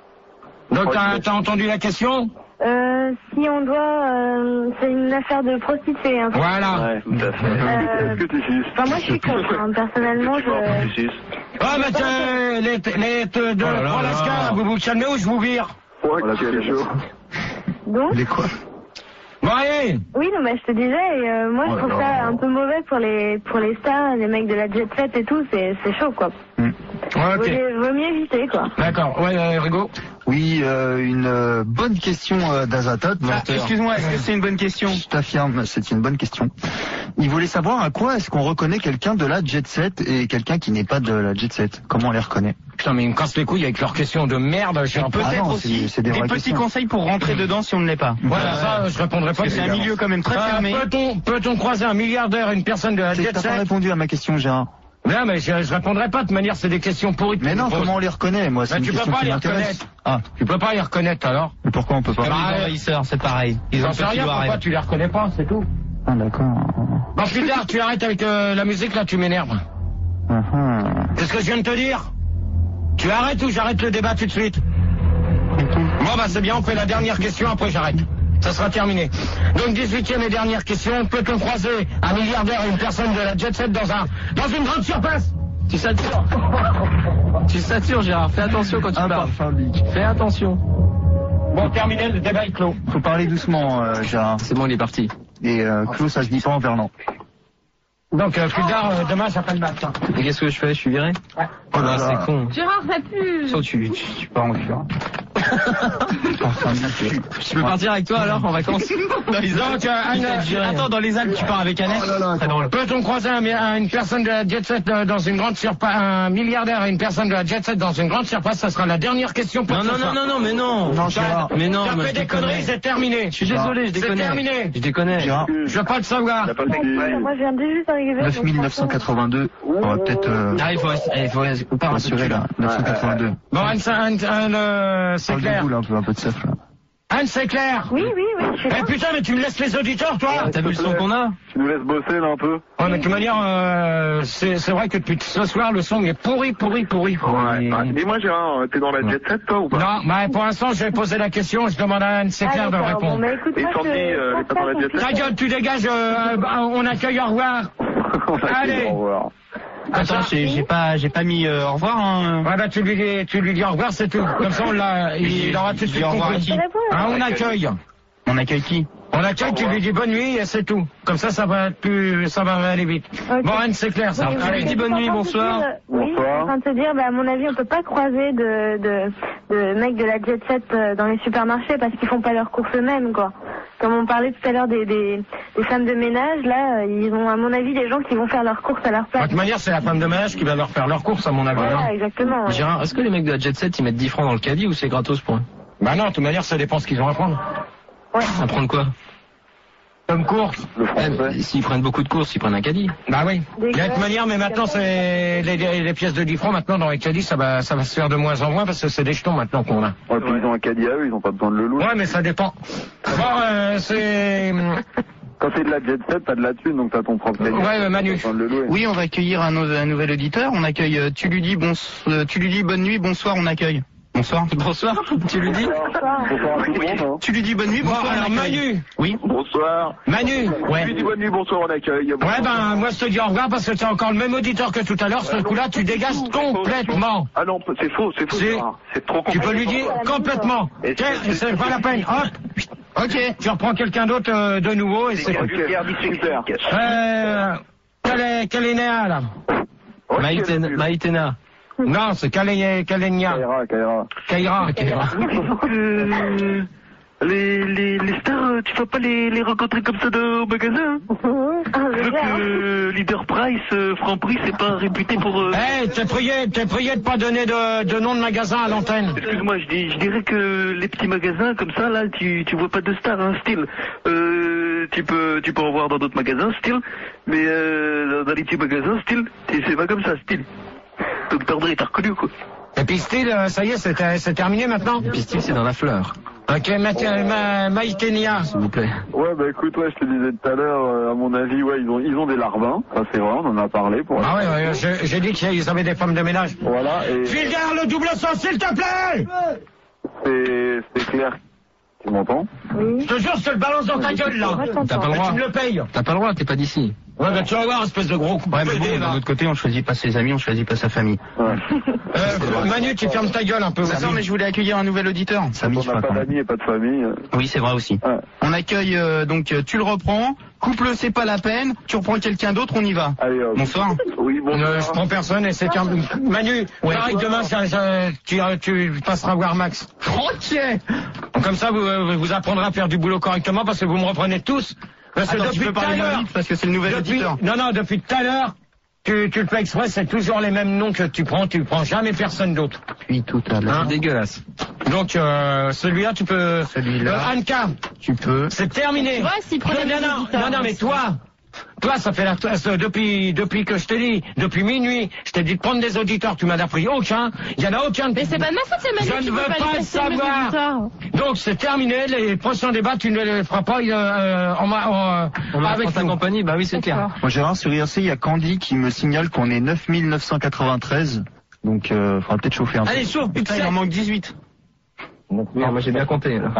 Donc t'as, t'as entendu la question? Euh, si on doit, euh, c'est une affaire de prostituée, hein. Voilà. Ouais, tout à fait. Euh, Est-ce que tu suces? Enfin, moi, je suis contre, hein. Personnellement, je... Tu suces? Ah, mais t'es- les, les, les, de Oh là là Alaska, là. vous vous calmez ou je vous vire? Ouais, c'est chaud. Donc, Les quoi? Bon, allez! oui, non, mais je te disais, et, euh, moi, je Oh là trouve là. ça un peu mauvais pour les, pour les stars, les mecs de la jet set et tout, c'est, c'est chaud, quoi. Ouais, Vaut, ok. mieux, vaut mieux éviter, quoi. D'accord. Ouais, euh, Rigo? Oui, euh, une euh, bonne question euh, d'Azatot. Ah, excuse-moi, est-ce que c'est une bonne question? Je t'affirme, c'est une bonne question. Il voulait savoir à quoi est-ce qu'on reconnaît quelqu'un de la jet set et quelqu'un qui n'est pas de la jet set. Comment on les reconnaît? Putain, mais ils me cassent les couilles avec leurs questions de merde. J'ai un peu... Ah Peut-être non, aussi c'est- c'est des des vraies petits questions. conseils pour rentrer dedans si on ne l'est pas. Voilà, ça, je répondrai pas. Parce que c'est un milieu quand même très Euh, fermé. peut-on, peut-on croiser un milliardaire et une personne de la C'est- jet T'as pas set? répondu à ma question, Gérard. Non, mais je, je répondrai pas. De toute manière, c'est des questions pourries. que Mais tu non, me poses. comment on les reconnaît? Moi, c'est Mais une tu peux question pas qui les m'intéresse. reconnaître. Ah, Tu peux pas les reconnaître, alors? mais pourquoi on peut pas? Comme Bah, les envahisseurs, c'est pareil. Ils ont J'en un sais petit rien, doigt à pourquoi rêve. tu les reconnais pas, c'est tout. Ah, d'accord. Bon, plus tard, tu arrêtes avec euh, la musique, là, tu m'énerves. Ah, ah. C'est ce que je viens de te dire. Tu arrêtes ou j'arrête le débat tout de suite? Bon, bah, c'est bien, on fait la dernière question, après j'arrête. Ça sera terminé. Donc, dix-huitième et dernière question. Peut-on croiser un milliardaire et une personne de la jet set dans un, dans une grande surface? Tu satures. Tu satures, Gérard. Fais attention quand tu Un parles. parfum bic. Fais attention. Bon, terminé, le débat est clos. Faut parler doucement, euh, Gérard. C'est bon, il est parti. Et euh, clos, ça se dit pas en verlan. Donc, euh, plus tard, euh, demain, j'appelle Max. hein. Et qu'est-ce que je fais? Je suis viré? Ouais. Oh là, là là. c'est con. Gérard, ça pue. Sauf tu, tu, tu pars en cure. Parfum bic. Je peux partir avec toi alors en vacances? Dans les Alpes. Donc, euh, Anne, euh, Attends, dans les Alpes, tu pars avec Annette? Très drôle. peut-on croiser un, un- une personne de la jet set euh, dans une grande surface, un milliardaire et une personne de la jet set dans une grande surface? Ça sera la dernière question pour Non, ce non, soir. non, non, non, mais non. Non, Gérard. Mais non, T'as mais fait je des déconne. conneries, c'est terminé. Je suis désolé, je C'est déconne. terminé. Je déconne. Gérard, Je veux pas le savoir. T'as pas Ouais, fait- moi, je viens de juste d'arriver. neuf donc mille neuf cent franchement, quatre-vingt-deux. On va peut-être euh, Ah, il faut, il faut, on part un peu rassurer dessus, là. neuf cent quatre-vingt-deux. Bon, Anne, ça- Anne, Anne, euh, c'est Parle de clair. boule, un peu, un peu de seuf là. Anne, c'est clair. Oui, oui, oui, je suis Eh là. putain, mais tu me laisses les auditeurs, toi. Ah, t'as vu le son qu'on a? Tu nous laisses bosser là un peu? Ouais, mais de toute manière, euh, c'est c'est vrai que depuis ce soir, le son est pourri, pourri, pourri. Ouais. Ah, dis-moi Gérard, t'es dans la jet set toi ou pas? Non, mais pour l'instant, je vais poser la question, je demande à Anne, c'est Ah, clair de d'accord. répondre. Bon, bah, écoute, Et moi, Sandy, je- euh, je elle est pas dans la pense jet que- set? Ta gueule, tu dégages, euh, euh, on accueille, au revoir. Allez. Au revoir. Attends, j'ai j'ai pas, j'ai pas mis euh, au revoir. Hein. Ouais, bah, tu lui dis, tu lui dis au revoir, c'est tout. Comme ça, on l'a, il, il aura tout de Je suite dis au revoir à compris. qui? Hein, on accueille. On accueille qui? On accueille, tu lui dis bonne nuit et c'est tout. Comme ça, ça va être plus, ça va aller vite. Ok. Bon, Anne, c'est clair, ça. Oui, oui, Allez, oui. dis bonne nuit, Je suis en train de bonsoir. te dire, euh, Oui, je suis en train de te dire, bah, à mon avis, on peut pas croiser de, de, de mecs de la jet set euh, dans les supermarchés parce qu'ils font pas leurs courses eux-mêmes, quoi. Comme on parlait tout à l'heure des, des, des femmes de ménage, là, euh, ils ont, à mon avis, des gens qui vont faire leurs courses à leur De place. toute manière, c'est la femme de ménage qui va leur faire leur course, à mon avis. hein. Voilà, exactement. ouais. Gérard, est-ce que les mecs de la Jet Set ils mettent dix francs dans le caddie ou c'est gratos pour eux? Bah non, de toute manière, ça dépend ce qu'ils ont à prendre. Ouais. À prendre quoi? Comme course. Eh, S'ils prennent beaucoup de courses, ils prennent un caddie. Bah oui. Des De toute gosses, manière, mais maintenant, c'est les, les, les pièces de dix francs, maintenant, dans les caddies, ça va, ça va se faire de moins en moins parce que c'est des jetons maintenant qu'on a. Ouais, puis ils ont un caddie à eux, ils ont pas besoin de le louer. Ouais, mais ça dépend. Bon, euh, c'est... Quand c'est de la jet set, t'as de la thune, donc t'as ton propre caddie. Ouais, Manu. T'as besoin de le louer. Oui, on va accueillir un, nou- un nouvel auditeur. On accueille. euh, tu lui dis bon, euh, tu lui dis bonne nuit, bonsoir. On accueille. Bonsoir. Bonsoir, tu lui dis? Bonsoir à tout le monde. Tu lui dis bonne nuit, Bon, bonsoir. alors, on accueille. Manu. Oui. Bonsoir. Manu. Ouais. Je lui dis bonne nuit, bonsoir, on accueille. Ouais, ben, moi, je te dis au revoir parce que c'est encore le même auditeur que tout à l'heure. Ce coup-là, tu dégages complètement. Ah non, c'est faux, c'est faux. C'est- Gérard. C'est trop Tu compliqué. peux lui dire complètement. Et Tiens, c'est- c'est pas la peine. Hop. Ok. Tu reprends quelqu'un d'autre euh, de nouveau et c'est... Ok, super. Euh... Quel est, quel est Néa, là? Maïtena. Maïtena. Non, c'est Kalenia. Kalenia. Kaira, Kaira. Kaira. Kaira. Euh, les, les, les stars, tu vas pas les, les rencontrer comme ça de, au magasin? Ah, je Vu veux bien. que euh, Leader Price, euh, Franprix, c'est pas réputé pour... Euh... Eh, t'es prié, t'es prié de pas donner de, de nom de magasin à l'antenne. Excuse-moi, je, dis, je dirais que les petits magasins comme ça, là, tu, tu vois pas de stars, hein, style. Euh, tu peux, tu peux en voir dans d'autres magasins, style. Mais euh, dans les petits magasins, style, c'est pas comme ça, style. Docteur Dre, t'as reconnu, quoi. Et puis style, euh, ça y est, c'est c'est terminé maintenant. Et puis style, c'est dans la fleur. Ok, Ma- Ma- Maïtenia. S'il vous plaît. Ouais, bah écoute, ouais, je te disais tout à l'heure, euh, à mon avis, ouais, ils ont, ils ont des larbins, ça c'est vrai, on en a parlé pour. Ah ouais, ouais, je- j'ai dit qu'ils avaient des femmes de ménage. Voilà, et Fulgare, le double sens, s'il te plaît. c'est, c'est clair. Tu m'entends? Je te jure, je te le balance dans ta gueule, là. T'as pas le Mais droit. tu me le payes. T'as pas le droit, t'es pas d'ici. Ouais, bah tu vas voir, espèce de gros coup de Ouais, mais pédé, bon, là. d'un autre côté, on choisit pas ses amis, on choisit pas sa famille. Ouais. Euh, Manu, tu fermes ta gueule un peu. Attends, mais je voulais accueillir un nouvel auditeur. Samy, On tu n'a feras pas quand même. d'amis et pas de famille. euh. Oui, c'est vrai aussi. Ouais. On accueille euh, donc euh, tu le reprends, coupe-le, c'est pas la peine, tu reprends quelqu'un d'autre, on y va. Allez, hop. Bonsoir. Oui, bon. Euh, je prends personne et c'est terminé. Manu, pareil, demain, ça- ça- tu, tu passeras voir Max. Ok. Comme ça, vous, euh, vous apprendrez à faire du boulot correctement parce que vous me reprenez tous. Parce que Attends, tu depuis peux tout à parler moins l'heure, vite parce que c'est le nouvel depuis, auditeur. non, non, depuis tout à l'heure, tu, tu le fais exprès, c'est toujours les mêmes noms que tu prends, tu prends jamais personne d'autre. Puis tout à l'heure. Hein Dégueulasse. Donc, euh, celui-là, tu peux... Celui-là. Euh, Anka, Tu peux. c'est terminé. Tu vois, s'il prenait non, des non, auditeurs, non, non, mais toi, toi, ça fait la, ça, depuis, depuis que je t'ai dit, depuis minuit, je t'ai dit de prendre des auditeurs, tu m'en as pris aucun, il y en a aucun. Mais c'est pas de ma faute, c'est Manu Je qui ne veut veux pas pas les le passer, mes savoir. auditeurs. Donc c'est terminé, les prochains débats, tu ne les feras pas euh, euh, en, ma- en, euh, On va avec prendre ta nous. compagnie, bah oui, c'est clair. Moi, Gérard, sur I R C, il y a Candy qui me signale qu'on est neuf mille neuf cent quatre-vingt-treize. Donc, euh, faudra peut-être chauffer un peu. Allez, chauffe, Putain, il en manque dix-huit. Oui, moi j'ai bien compté. là.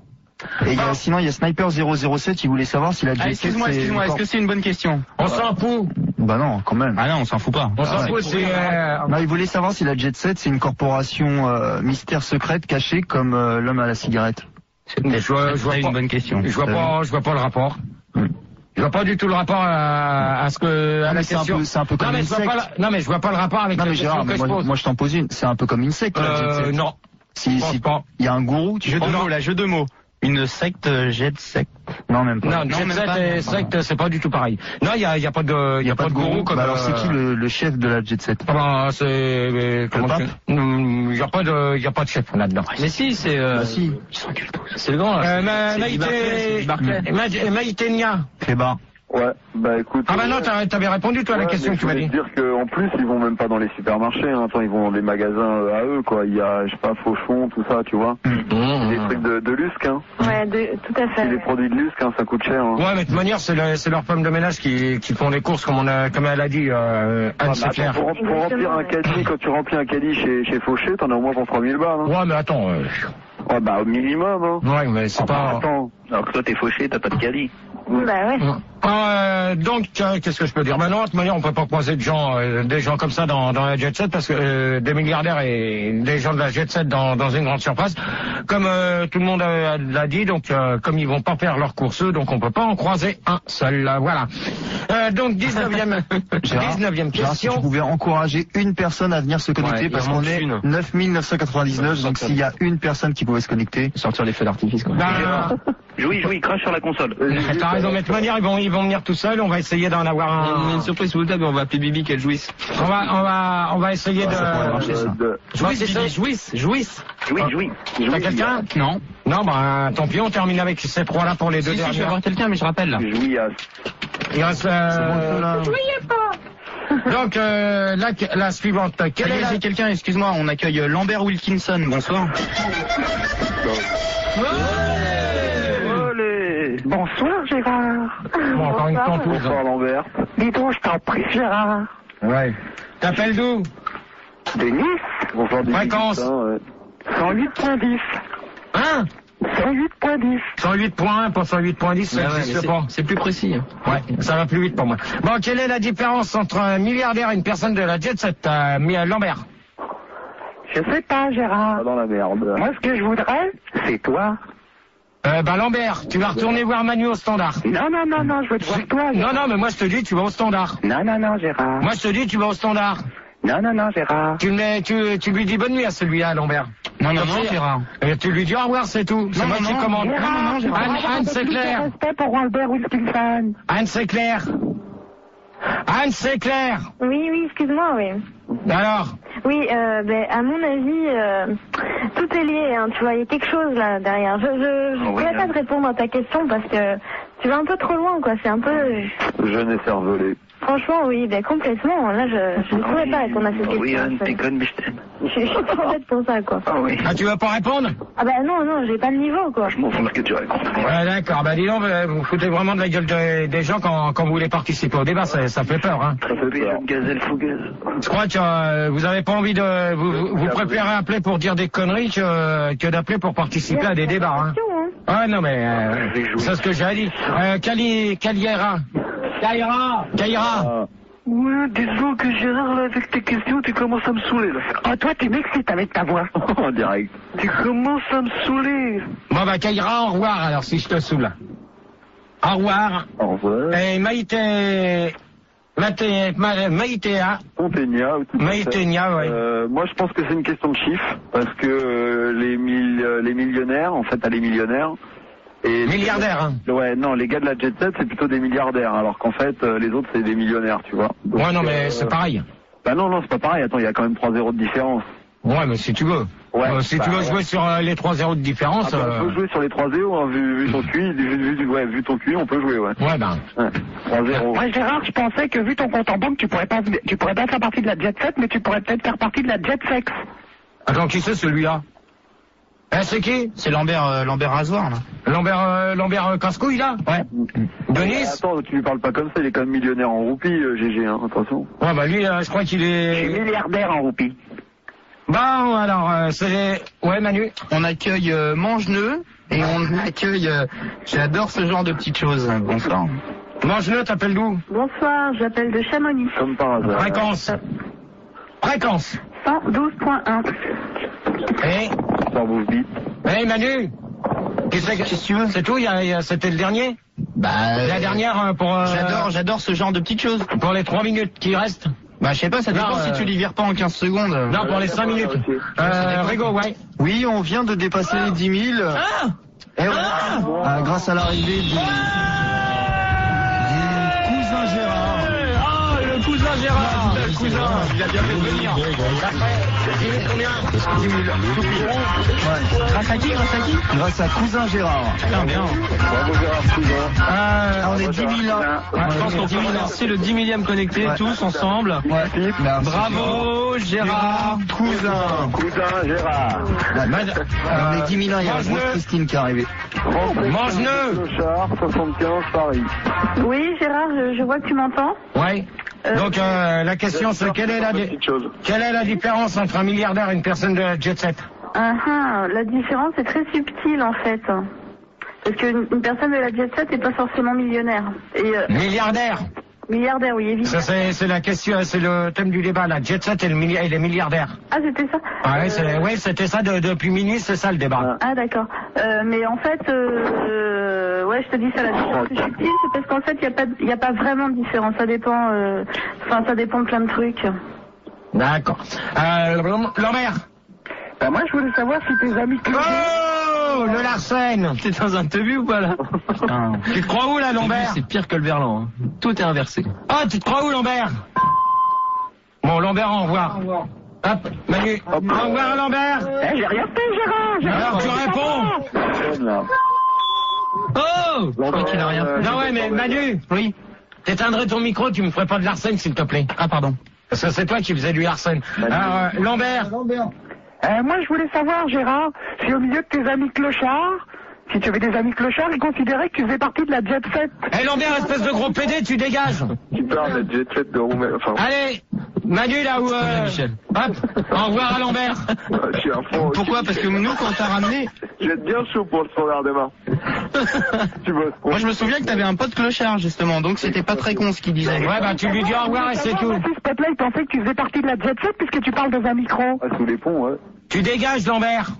Et il y a, sinon, il y a Sniper zéro zéro sept, il voulait savoir si la Ah, Jet sept, excuse-moi, c'est excuse-moi, est-ce encore- que c'est une bonne question? On s'en fout, Bah non, quand même. Ah non, on s'en fout pas. on s'en ouais. fout, c'est... euh, Non, il voulait savoir si la Jet sept, c'est une corporation euh, mystère secrète cachée comme euh, l'homme à la cigarette. mais je vois, je vois C'est pas, une bonne question. je vois pas, je vois pas le rapport. Hmm. Je vois pas du tout le rapport à, à ce que, à Non, la mais c'est un question. peu- c'est un peu comme non, mais une je vois pas secte. la- non, mais je vois pas le rapport avec Non la mais question Gérard, que mais je moi, pose. moi je t'en pose une, c'est un peu comme une secte la Jet euh, sept. non. Si, je pense si, pas. il y a un gourou, tu Jeu de crois? mots, là, jeu de mots. Une secte, euh, jet secte. Non, même pas. Non, non, Jet même Set pas, et même pas. secte, c'est pas du tout pareil. Non, il y a, il y a pas de, il y a pas de gourou comme. Bah alors c'est euh, qui le, le chef de la Jet sept? Ah bah, c'est euh, comment pape tu- Hmm, il y a pas de, il y a pas de chef là-dedans. Mais si, c'est. Euh, Bah si. C'est le grand. là. Euh, Ma- C'est Eddie Barclay, c'est Eddie Barclay. Maïté, Ma- Maïtenia. Clébar. Ouais, bah écoute. Ah bah non, euh, t'as- t'avais répondu toi à la ouais, question mais que tu m'as je dit. voulais te dire qu'en plus, ils vont même pas dans les supermarchés, hein. Attends, ils vont dans des magasins euh, à eux, quoi. Il y a, je sais pas, Fauchon, tout ça, tu vois. Mmh. Des trucs de, de Lusque, hein. Ouais, de, tout à fait. C'est des ouais. produits de Lusque, hein, ça coûte cher, hein. Ouais, mais de toute manière, c'est le- c'est leurs femmes de ménage qui, qui font les courses, comme on a, comme elle a dit, euh, Ah, Anne bah, Sinclair. attends, pour, pour remplir un caddie, quand tu remplis un caddie chez, chez Fauché, t'en as au moins pour trois mille balles, hein. Ouais, mais attends, euh, Ouais, bah au minimum, hein. ouais, mais c'est Ah, bah, pas. attends. Alors que toi, t'es Fauché, t'as pas de caddie. Bah ouais. Euh, donc, euh, qu'est-ce que je peux dire? Maintenant, de toute manière, on peut pas croiser de gens, euh, des gens comme ça dans, dans la Jet Set parce que euh, des milliardaires et des gens de la Jet Set dans, dans une grande surface, comme euh, tout le monde euh, l'a dit, donc euh, comme ils vont pas faire leurs courses, donc on peut pas en croiser un seul. euh, voilà. Euh, donc dix-neuvième, Gérard, dix-neuvième Gérard, si question. tu pouvais encourager une personne à venir se connecter, Ouais, parce il en qu'on manque est une. neuf mille neuf cent quatre-vingt-dix-neuf, donc s'il y a une personne qui pouvait se connecter. Sortir les feux d'artifice, quoi. Bah, Jouis, jouis, crache sur la console. t'as raison, mais de toute manière, ils vont, ils vont venir tout seuls. On va essayer d'en avoir Il y a une, un. une surprise sous le table, on va appeler Bibi qu'elle jouisse. On va, on va, on va essayer Ça pourrait de. marcher, ça. De- Ouais, c'est ça. Bibi, jouisse, jouisse. Jouis, jouis. T'as quelqu'un? Non. Non, bah tant pis, on termine avec ces trois-là pour les deux Si, si, je vais dernières. avoir quelqu'un, mais je rappelle là. Jouis à... Il reste. euh, Donc euh, la, la suivante. Quelle est la... J'ai quelqu'un, excuse-moi, on accueille euh, Lambert Wilkinson, bonsoir. Allez. Bonsoir Gérard. Bon, encore une tentouse. Bonsoir Lambert. Dis donc, je t'en prie Gérard. Ouais. T'appelles d'où? De Nice, Bonsoir Bibi. Fréquence. Putain, ouais. cent huit point dix. Hein? cent huit point dix. cent huit point un pour cent huit point dix, ça Ouais, ouais, n'existe mais pas. c'est- C'est plus précis. Ouais, ça va plus vite pour moi. Bon, quelle est la différence entre un milliardaire et une personne de la Jet Set, euh, Mi- Lambert? Je sais pas Gérard. Pas dans la merde. Moi ce que je voudrais, c'est toi. Euh, bah Lambert, tu vas retourner voir Manu au standard. Non, non, non, non, je veux te voir toi. Non, non, mais moi je te dis, tu vas au standard. Non, non, non, Gérard. Moi je te dis, tu vas au standard. Non, non, non, Gérard. Tu, me, tu, tu lui dis bonne nuit à celui-là, Lambert. Non, non, non, Gérard. Et tu lui dis au revoir, c'est tout. C'est moi qui commande. Gérard, Non, non, non, Gérard. Anne, Anne, c'est clair. Respect pour Albert Wilkinson. Anne, c'est clair. Anne, c'est clair. Oui, oui, excuse-moi, oui. Alors? Oui, euh, ben, à mon avis, euh, tout est lié, hein, tu vois, il y a quelque chose là derrière. Je je, je Oui, pourrais hein. pas te répondre à ta question parce que tu vas un peu trop loin, quoi, c'est un peu... Jeune et cervelé. Franchement, oui, ben complètement, là, je, je ne pourrais pas répondre à cette question. Oui, Anne, en fait. t'es conne, mais je t'aime. Je suis je suis trop bête pour ça, quoi. Ah oui. Ah, tu vas pas répondre? Ah bah non, non, j'ai pas le niveau, quoi. Je m'en fous de ce que tu racontes. Ouais, d'accord. Bah dis donc, vous vous foutez vraiment de la gueule de- des gens quand, quand vous voulez participer au débat, ça, ça fait peur, hein. Ça fait peur. Une gazelle fougueuse. Je crois que euh, vous avez pas envie de... Vous, vous, vous préférez appeler pour dire des conneries que, que d'appeler pour participer à des débats, hein. Ah non, mais... Euh, c'est ce que j'ai dit. Euh, Cali, Caliera. Caïra. Caïra. Ouais, disons que Gérard, là, avec tes questions, tu commences à me saouler, là. Oh, toi, tu m'excites avec ta voix. En direct. Tu commences à me saouler. Bon, bah, Caïra, au revoir, alors, si je te saoule. Au revoir. Au revoir. Et Maïté... Maïté... Ma- Maïtéa. Ponténia. ou tout à fait. Maïténia, ouais. Euh, moi, je pense que c'est une question de chiffres, parce que euh, les, mille, euh, les millionnaires, en fait, t'as les millionnaires. Et Milliardaires, hein. Ouais, non, les gars de la Jet Set, c'est plutôt des milliardaires, alors qu'en fait, euh, les autres, c'est des millionnaires, tu vois. Donc, Ouais, non, mais euh, c'est pareil. Bah non, non, c'est pas pareil. Attends, il y a quand même trois zéros de différence. Ouais, mais si tu veux. Ouais, Euh, si bah, tu veux ouais. jouer sur euh, les trois zéros de différence... Ah bah, euh, on peut jouer sur les trois zéros, hein, vu, vu ton Q I, vu, vu, ouais, vu ton Q I, on peut jouer, ouais. Ouais, ben... Ouais, trois zéro. Moi, Gérard, je pensais que vu ton compte en banque, tu pourrais pas, tu pourrais pas faire partie de la Jet Set, mais tu pourrais peut-être faire partie de la Jet Sex. Attends, qui c'est celui-là? Eh, c'est qui? C'est Lambert, euh, Lambert Rasoir, là. Lambert, euh, Lambert euh, Casse-Couille, là? Ouais. Denis? Attends, tu lui parles pas comme ça, il est quand même millionnaire en roupies, euh, G G, hein, attention. Ouais, bah lui, euh, je crois qu'il Je est... suis milliardaire en roupie. Bon, alors, euh, c'est... Ouais, Manu? On accueille euh, Mange-Neu et on accueille... euh, J'adore ce genre de petites choses. Bonsoir. Mange-le, t'appelles d'où? Bonsoir, j'appelle de Chamonix. Comme par hasard. Fréquence. Fréquence. cent douze point un. Eh? Sans bouffe bite. Eh, Manu? Qu'est-ce que qu'est-ce que tu veux? C'est tout? Il y a- il y a- C'était le dernier? Bah... La dernière euh, pour... euh, J'adore, j'adore ce genre de petites choses. Pour les trois minutes qui restent? Bah, je sais pas, ça dépend Non, si euh, tu les vires pas en quinze secondes. Non, pour les cinq minutes. Euh, Rigo, ouais. Oui, on vient de dépasser les dix mille. Ah! Et ouais, euh, grâce à l'arrivée du, du cousin Gérard. Ah, le cousin Gérard, le cousin, il a bien fait de venir. dix mille combien? dix mille. Grâce à qui, grâce à qui? Grâce à cousin Gérard. Putain, bien. Bravo Gérard, cousin. Euh, On est dix mille là. Je pense qu'on peut remercier le dix millième connecté, Ouais. tous ensemble. Ouais. Merci. Bravo, Gérard. Cousin. Cousin Gérard. Alors les dix mille ans, il y a la Mange-le. grosse Christine qui est arrivée. Mange-le. Clochard, soixante-quinze, Paris. Oui, Gérard, je, je vois que tu m'entends. Ouais. Euh, Donc euh, la question c'est quelle est la di- Petite chose. quelle est la différence entre un milliardaire et une personne de la jet set? Ah, ah, la différence est très subtile en fait. Parce qu'une une personne de la jet set n'est pas forcément millionnaire. Et euh, Milliardaire. milliardaire, oui, évidemment. Ça c'est c'est la question, c'est le thème du débat, la jet set et, le milli- et les milliardaires. Ah, c'était ça. Ah ouais, Euh, c'est- ouais, c'était ça de- depuis minuit, c'est ça le débat. Ah, d'accord. Euh, mais en fait, euh, euh, ouais, je te dis ça, la différence est subtile, c'est parce qu'en fait, il n'y a, pas de- y a pas vraiment de différence. Ça dépend, euh, enfin, ça dépend de plein de trucs. D'accord. Euh, Lambert. Bah, moi, je voulais savoir si tes amis Oh, le Larsen. T'es dans un tebu ou pas là? Putain. Tu te crois où là, Lambert? C'est pire que le Verlan. Hein. Tout est inversé. Ah, tu te crois où, Lambert? Bon, Lambert, au revoir. Hop, Manu. Au revoir, Lambert. Eh, j'ai rien fait, Gérard. J'ai Alors, tu réponds. Jeune, là. Oh! Je crois qu'il a rien fait. Non, ouais, mais Manu. Oui. T'éteindrais ton micro, tu me ferais pas de Larsen, s'il te plaît. Ah, pardon. Parce que c'est toi qui faisais du Larsen. Alors, euh, Lambert. Euh, moi, je voulais savoir, Gérard, si au milieu de tes amis clochards, si tu avais des amis clochards, ils considéraient que tu faisais partie de la Jet Set. Eh, Lambert, espèce de gros pédé, tu dégages. Tu parles de jet set de Roumain. Enfin, Allez, Manu, là où... Euh... Michel. Hop, au revoir à Lambert. je suis un fond. Pourquoi? Parce que nous, quand t'as ramené... Je vais être bien chaud pour le standard demain. Tu bosses. Moi, je me souviens que t'avais un pote clochard, justement, donc c'était pas très con ce qu'il disait. Ouais, bah, tu lui dis au revoir et c'est tout. Si ce pote-là, il pensait que tu faisais partie de la Jet Set puisque tu parles dans un micro. Ah, sous les ponts, ouais. Tu dégages, Lambert.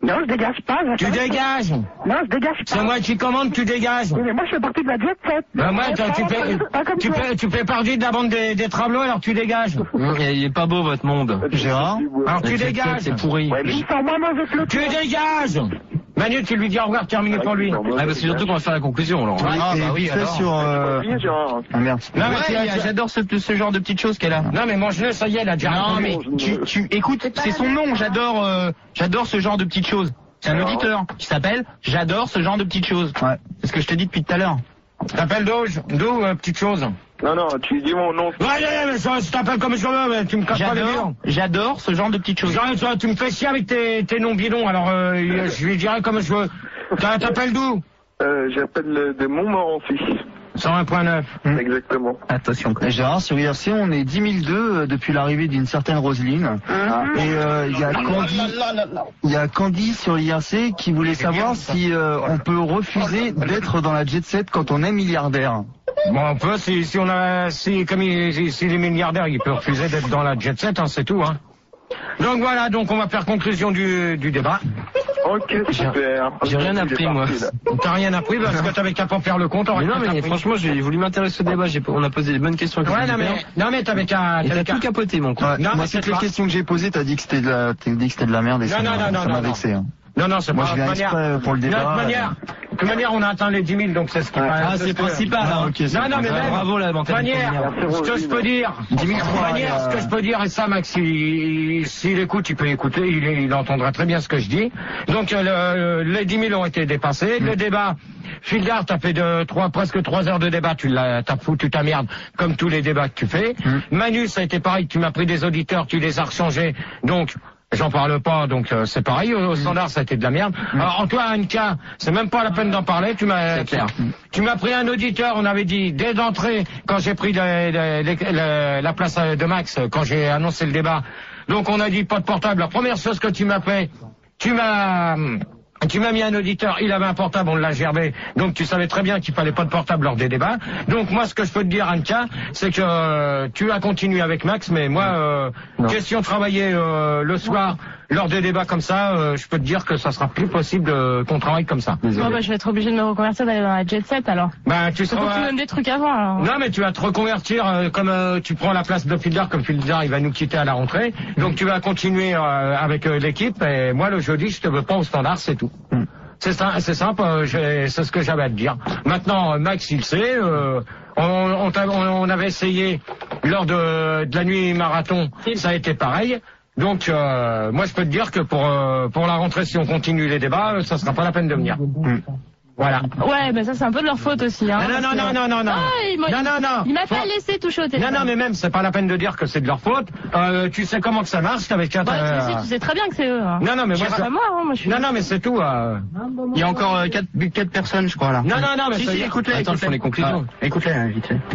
Non, je dégage pas. Tu dégages. Non, je dégage pas. C'est moi qui commande, tu dégages. Oui, mais moi, je fais partie de la jet set. Ben moi, Ouais, tu, pas- tu, pas- fais, pas comme tu, toi. fais, tu fais partie de la bande des, des Trablots, alors tu dégages. Hum, Il est pas beau votre monde. Gérard. Alors tu Le jet dégages. set, C'est pourri. Ouais, mais- Ils sont moins mauvais que le Tu dégages. Manu, tu lui dis au revoir, terminé pour lui. Ah, bah, c'est surtout qu'on va faire la conclusion, alors. Ah, bah oui, vite fait alors. sur... Euh... Oui, Gérard. Ah merde. Non, mais Ouais, tu- il y a- tu- j'adore ce, ce genre de petites choses qu'elle a. Non, mais mange-le, ça y est, elle a déjà Non, répondu. mais tu, tu, écoute, c'est son nom, j'adore, euh, j'adore ce genre de petites choses. C'est un auditeur qui s'appelle J'adore ce genre de petites choses. Ouais. C'est ce que je te dis depuis tout à l'heure. T'appelles Doge, d'où, euh, petite chose. Non, non, tu dis mon nom. Ouais, ouais, mais ça, je t'appelle comme je veux, mais tu me casses pas les J'adore, bidons. j'adore ce genre de petites choses. Genre, toi, tu me fais chier avec tes, tes noms bidons, alors euh, je lui dirai comme je veux. T'as- T'appelles d'où? Euh, j'appelle de Montmorency. cent un point neuf. Mm. Exactement. Attention. Et Gérard, sur I R C, on est dix mille deux euh, depuis l'arrivée d'une certaine Roselyne. Et euh, il y a Candy, il y a Candy sur I R C qui voulait savoir si euh, on peut refuser d'être dans la jet set quand on est milliardaire. Bon, on peut, si, si on a, si, comme il, si, si les milliardaires, ils peuvent refuser d'être dans la jet set, hein, c'est tout, hein. Donc voilà, donc on va faire conclusion du, du débat. Ok, super. J'ai rien appris, moi. T'as rien appris parce que t'avais qu'à pas faire le compte. Mais t'aurais non, tout mais appris. franchement, j'ai voulu m'intéresser au débat. J'ai- On a posé des bonnes questions. avec Ouais, les non, mais, auditeurs. non, mais t'avais qu'à, Et t'avais t'as qu'à. tout capoté, mon con. Ouais. Non, mais Moi, c'est toutes les pas- questions que j'ai posées, t'as dit que c'était de la, t'as dit que c'était de la merde et Non, ça non, m'a non, non, ça m'a non, vexé. Hein. Non, non, c'est Moi, pas je viens de manière. exprès pour le De débat, toute euh, manière, de toute manière, on a atteint les dix mille, donc c'est ce qui Ouais. paraît- Ah, c'est ce que- principal, Ah, hein. ok, c'est Non, non, mais bon. même. Bravo, la De toute manière, Merci, ce que je peux dire. dix mille De toute trois, manière, euh, ce que je peux dire, et ça, Max, s'il s'il écoute, il peut écouter, il, il entendra très bien ce que je dis. Donc, euh, le, les dix mille ont été dépassés. Le débat, Fildar, t'as fait de trois, presque trois heures de débat, tu l'as, t'as foutu ta merde, comme tous les débats que tu fais. Manu, ça a été pareil, tu m'as pris des auditeurs, tu les as rechangés. Donc, j'en parle pas, donc euh, c'est pareil. Au, au standard, ça a été de la merde. Alors, Antoine, Anka, c'est même pas la peine d'en parler. Tu m'as, tu, tu m'as pris un auditeur. On avait dit dès d'entrée quand j'ai pris le- le- le- le- la place de Max, quand j'ai annoncé le débat. Donc, on a dit pas de portable. La première chose que tu m'as fait, tu m'as Tu m'as mis un auditeur, il avait un portable, on l'a gerbé, donc tu savais très bien qu'il fallait pas de portable lors des débats. Donc moi, ce que je peux te dire, Anka, c'est que euh, tu as continué avec Max, mais moi, euh, question de travailler euh, le soir lors des débats comme ça, euh, je peux te dire que ça sera plus possible euh, qu'on travaille comme ça. Bon, bah, je vais être obligé de me reconvertir d'aller dans la jet set alors. Ben, tu Faut que tu seras... me donnes des trucs avant alors. Non, mais tu vas te reconvertir euh, comme euh, tu prends la place de Fildar, comme Fildar il va nous quitter à la rentrée. Donc tu vas continuer euh, avec euh, l'équipe et moi le jeudi je te veux pas au standard, c'est tout. C'est ça, c'est simple, euh, j'ai- c'est ce que j'avais à te dire. Maintenant euh, Max il sait, euh, on, on, t'a- on- on avait essayé lors de, de la nuit marathon, ça a été pareil. Donc euh, moi je peux te dire que pour euh, pour la rentrée si on continue les débats, euh, ça sera pas la peine de venir. Voilà. Ouais, mais ça c'est un peu de leur faute aussi. Hein, Non, non, parce non, que- non, non, non. Ah, il m'a Non, non, non. il m'a Faut- pas laissé toucher au Non, téléphone. non, mais même, c'est pas la peine de dire que c'est de leur faute. Euh, tu sais comment que ça marche, t'avais qu'à... Ouais, toi euh, aussi, tu sais très bien que c'est eux. Hein. Non, non, mais moi, C'est je- pas moi, hein, moi je suis. Non, non, mais c'est tout. Euh... Il y a encore euh, quatre, quatre personnes, je crois, là. Non, non, non, mais Si, ça si, y est. écoute-les, Attends, écoute-les. je fais les conclusions. Ah, écoute-les, hein, vite fait.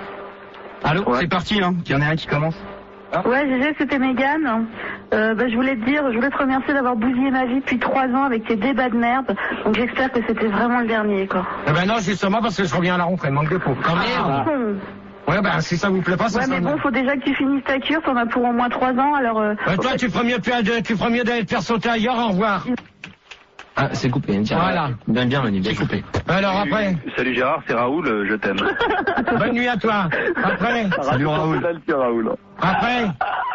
Allô, c'est parti, hein. Il y en a un qui commence. Ouais, G G, c'était Mégane. Euh, bah, je voulais te dire, je voulais te remercier d'avoir bousillé ma vie depuis trois ans avec tes débats de merde. Donc j'espère que c'était vraiment le dernier, quoi. Eh ben non, justement, parce que je reviens à la rentrée, manque de peau. Quand merde. Bon. Ouais, ben si ça vous plaît pas, ça Ouais, sera mais bien. bon, faut déjà que tu finisses ta cure, t'en as pour au moins trois ans, alors... Euh, Ouais, toi, tu ferais mieux, de- tu ferais mieux d'aller te faire sauter ailleurs, au revoir. Ah, c'est coupé. Tiens, Voilà. Bien, bien, Manu, bien coupé. Alors après, Salut Gérard, c'est Raoul, euh, je t'aime. bonne nuit à toi. Après, Salut Raoul. C'est Raoul. après.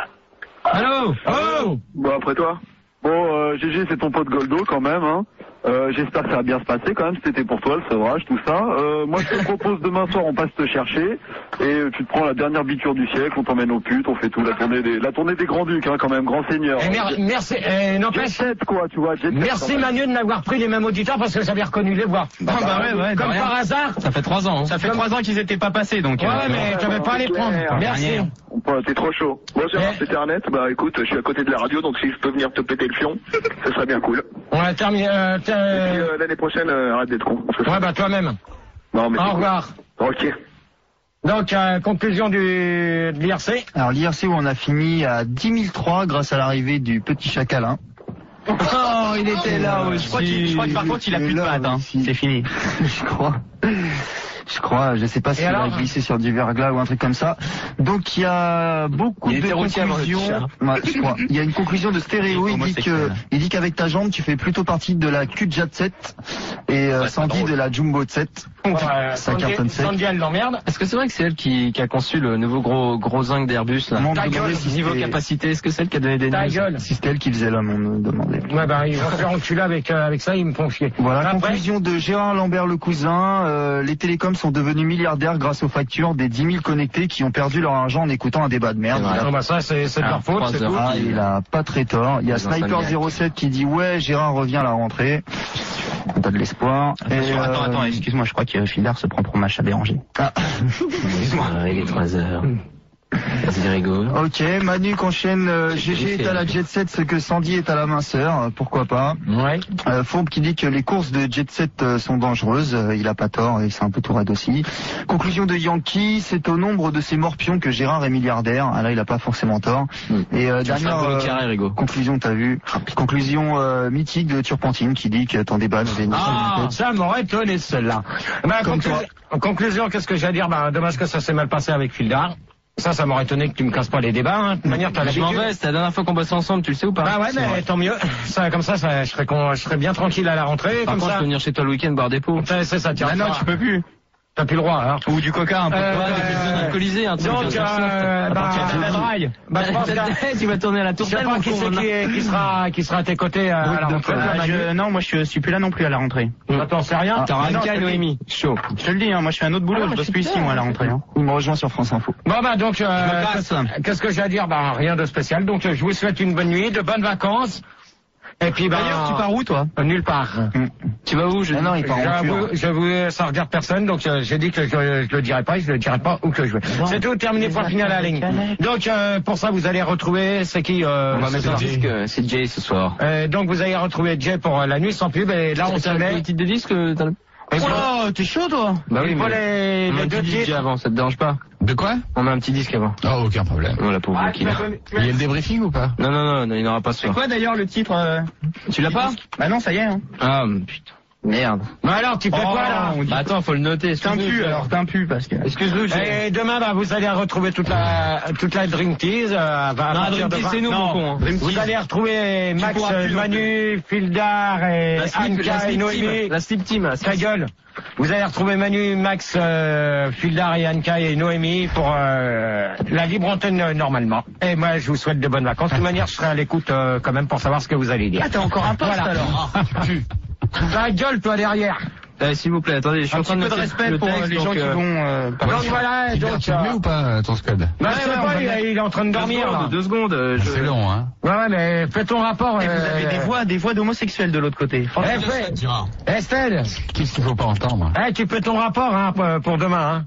Allô. Oh. Bon, après toi. Bon, euh, G G, c'est ton pote Goldo quand même, hein. Euh, j'espère que ça va bien se passer quand même, c'était pour toi le sevrage, tout ça. Euh, moi je te propose demain soir on passe te chercher et euh, tu te prends la dernière biture du siècle, on t'emmène au pute, on fait tout, la tournée des, la tournée des grands ducs hein, quand même, grand seigneur. Eh, mer- merci, eh, Jet n'empêche. set quoi, tu vois, jet set, Merci quand même. Manu de m'avoir pris les mêmes auditeurs parce que j'avais reconnu les voix. Ah, bah ouais, ouais, de Comme rien. par hasard. Ça fait trois ans. Hein. Ça fait trois ans qu'ils étaient pas passés, donc. Ouais, euh, mais tu n'avais pas à les prendre. clair. Merci. Ouais, t'es trop chaud. Bon Gérard, Eh. c'était Arnett, bah écoute, je suis à côté de la radio, donc si je peux venir te péter le fion, ce serait bien cool. On a terminé. Euh, Et puis t'es- euh, l'année prochaine, euh, arrête d'être con. parce que- ouais, bah toi-même. Non, mais Au c'est cool. revoir. Ok. Donc, euh, conclusion du, de l'I R C. Alors l'I R C où on a fini à dix mille trois grâce à l'arrivée du petit chacalin. Oh, il était là aussi. Je crois, qu'il- je crois que par contre, il a plus de pattes, hein. C'est fini. Je crois. je crois. Je sais pas s'il a glissé sur du verglas ou un truc comme ça. Donc il y a beaucoup il de conclusions. Ouais, je crois. Il y a une conclusion de Stéréo. Il dit que, il dit qu'avec ta jambe, tu fais plutôt partie de la Q Jet sept et euh, Sandy de la Jumbo sept. Ouais, ça cartonne sec. Sandy, elle l'emmerde. Est-ce que c'est vrai que c'est elle qui, qui a conçu le nouveau gros gros zinc d'Airbus là? Ta gueule, si niveau capacité, est-ce que c'est elle qui a donné des Ta news? gueule. Si c'était elle qui faisait l'homme, on me demandait. Ouais, bah, ils vont se faire enculer avec, euh, avec ça, ils me font chier. Voilà, Après, conclusion de Gérard Lambert le cousin. Euh, les télécoms sont devenus milliardaires grâce aux factures des dix mille connectés qui ont perdu leur argent en écoutant un débat de merde. Ouais, non, bah, ça, c'est, c'est de leur faute, c'est tout. Ah, il a pas très tort. Il y a Sniper zéro sept qui dit ouais, Gérard revient à la rentrée. T'as de l'espoir. Et attends, euh... attends, excuse-moi, je crois que Fildar se prend pour match à déranger. Ah. Excuse-moi, il est trois heures. C'est rigolo. Ok, Manu qu'enchaîne, euh, G G est à la Jet Set, ce que Sandy est à la minceur, euh, pourquoi pas. Ouais. Euh, Fourbe qui dit que les courses de Jet Set euh, sont dangereuses, euh, il a pas tort et c'est un peu tout raide aussi. Conclusion de Yankee, c'est au nombre de ces morpions que Gérard est milliardaire. Ah là, il a pas forcément tort. Mm. Et euh, dernière euh, carré, conclusion, t'as vu. Conclusion euh, mythique de Turpentine qui dit que ton débat nous est Ah, ça m'aurait étonné celle-là. Bah, Comme conclu- toi. En conclusion, qu'est-ce que j'ai à dire? Bah, dommage que ça s'est mal passé avec Fildar. Ça, ça m'aurait étonné que tu me casses pas les débats, hein. De toute manière, t'as Je l'habitude. m'en vais, c'est la dernière fois qu'on bosse ensemble, tu le sais ou pas? Bah ouais, mais vrai. tant mieux. Ça, comme ça, ça, je serais con, je serais bien tranquille à la rentrée. Par comme contre, ça. je peux venir chez toi le week-end boire des pots. C'est, c'est ça, tiens. Ah non, tu peux plus. T'as plus le droit, hein. Ou du coca, un peu. Euh, Ouais, des besoins alcoolisés, un truc. Donc, comme ça, euh, à bah, partir de bah, Draille. bah, je pense que- Tu vas tourner à la Je sais tourtelle, pas mon qui con, c'est hein. qui, qui sera, qui sera à tes côtés à, à la rentrée. Ah, je- non, moi je suis plus là non plus à la rentrée. Bah, t'en sais rien. T'auras Ah, non, Anka et je te dis. Noémie. Chaud. Je te le dis, hein, moi je fais un autre boulot, Ah, je moi, bosse je plus suis ici moi à la rentrée. Hein. Il me rejoint sur France Info. Bon bah donc, euh, Je me casse. qu'est-ce- qu'est-ce que j'ai à dire? Bah rien de spécial. Donc euh, je vous souhaite une bonne nuit, de bonnes vacances. Et puis bah D'ailleurs, tu pars où toi? euh, nulle part. Tu vas où? Je Ah non, il part en J'avoue, cure. j'avoue, ça regarde personne, donc euh, j'ai dit que je, je le dirai pas, et je le dirai pas où que je vais. C'est tout, terminé, point final à la ligne. Donc euh, pour ça, vous allez retrouver, c'est qui euh, On va ce mettre soir un disque, euh, c'est Jay ce soir. Euh, Donc vous allez retrouver Jay pour euh, la nuit sans pub, et là on se T'as met. le titre de disque? t'as le- Oh, t'es chaud toi? Bah oui, Il faut mais les, on met les un deux petit disque titres. avant, ça te dérange pas? De quoi? On met un petit disque avant. Oh, aucun problème. Voilà pour Ah, vous tu qui m'as l'a. connu- tu Il y m'as- a le débriefing ou pas? Non, non, non, non, il n'y en aura pas ce C'est soir. quoi d'ailleurs le titre euh... Tu l'as pas? Bah non, ça y est. Hein. Ah, putain. Merde. Bah alors, tu fais Oh, quoi là? on dit- Bah attends, faut le noter. T'es un pu alors, t'es un pu parce que. Excuse-nous, j'ai... Et demain, bah, vous allez retrouver toute la, toute la Dream Tease. Euh, à Non, partir Dream de Tease, vingt- c'est nous, Non. mon con. hein. Vous allez retrouver Max, pourras plus, Manu, Fildar et La slip, la Anka et slip Noémie. team. La slip team. la Ta slip- gueule. Vous allez retrouver Manu, Max, euh, Fildar et Anka et Noémie pour euh, la libre antenne euh, normalement. Et moi, je vous souhaite de bonnes vacances. De toute manière, je serai à l'écoute euh, quand même pour savoir ce que vous allez dire. Ah, t'as encore un poste Voilà. alors. Ta gueule, toi, derrière. Eh, s'il vous plaît, attendez, je suis Un en train petit de peu de noter respect le pour texte, les gens donc, qui euh, vont. euh, Donc voilà, Hubert, donc... tu le mets euh, ou pas, euh, ton scud? bah, Ouais, je sais ouais, on pas, va il, mettre- il est en train de Deux dormir, là. secondes, deux secondes. euh, je- C'est long, hein? Ouais, ouais, mais fais ton rapport. Et vous euh, avez des voix, des voix d'homosexuels de l'autre côté. Eh, fais- Estelle, Qu'est-ce qu'il faut pas entendre? eh, tu fais ton rapport hein, pour, pour demain. Hein.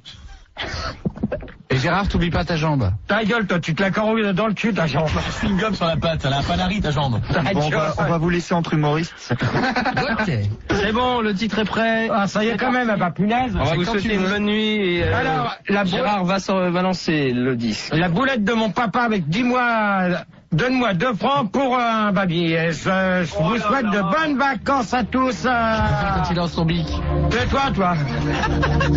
Et Gérard, t'oublies pas ta jambe. Ta gueule, toi, tu te la carouilles dans le cul, ta jambe. Une gomme sur la patte, elle a un panari ta jambe. Ta Bon, on, gueule. va, on va vous laisser entre humoristes. Ok. C'est bon, le titre est prêt. Ah, ça y est quand même, bah punaise. On va vous quand souhaiter tu une veux. bonne nuit et euh, Alors, la boule- Gérard va, s'en- va lancer le disque. La boulette de mon papa avec dix mois, donne-moi deux francs pour un baby. Et je, je vous souhaite de bonnes vacances à tous. Euh... Quand il lance son bic. Tais-toi, toi.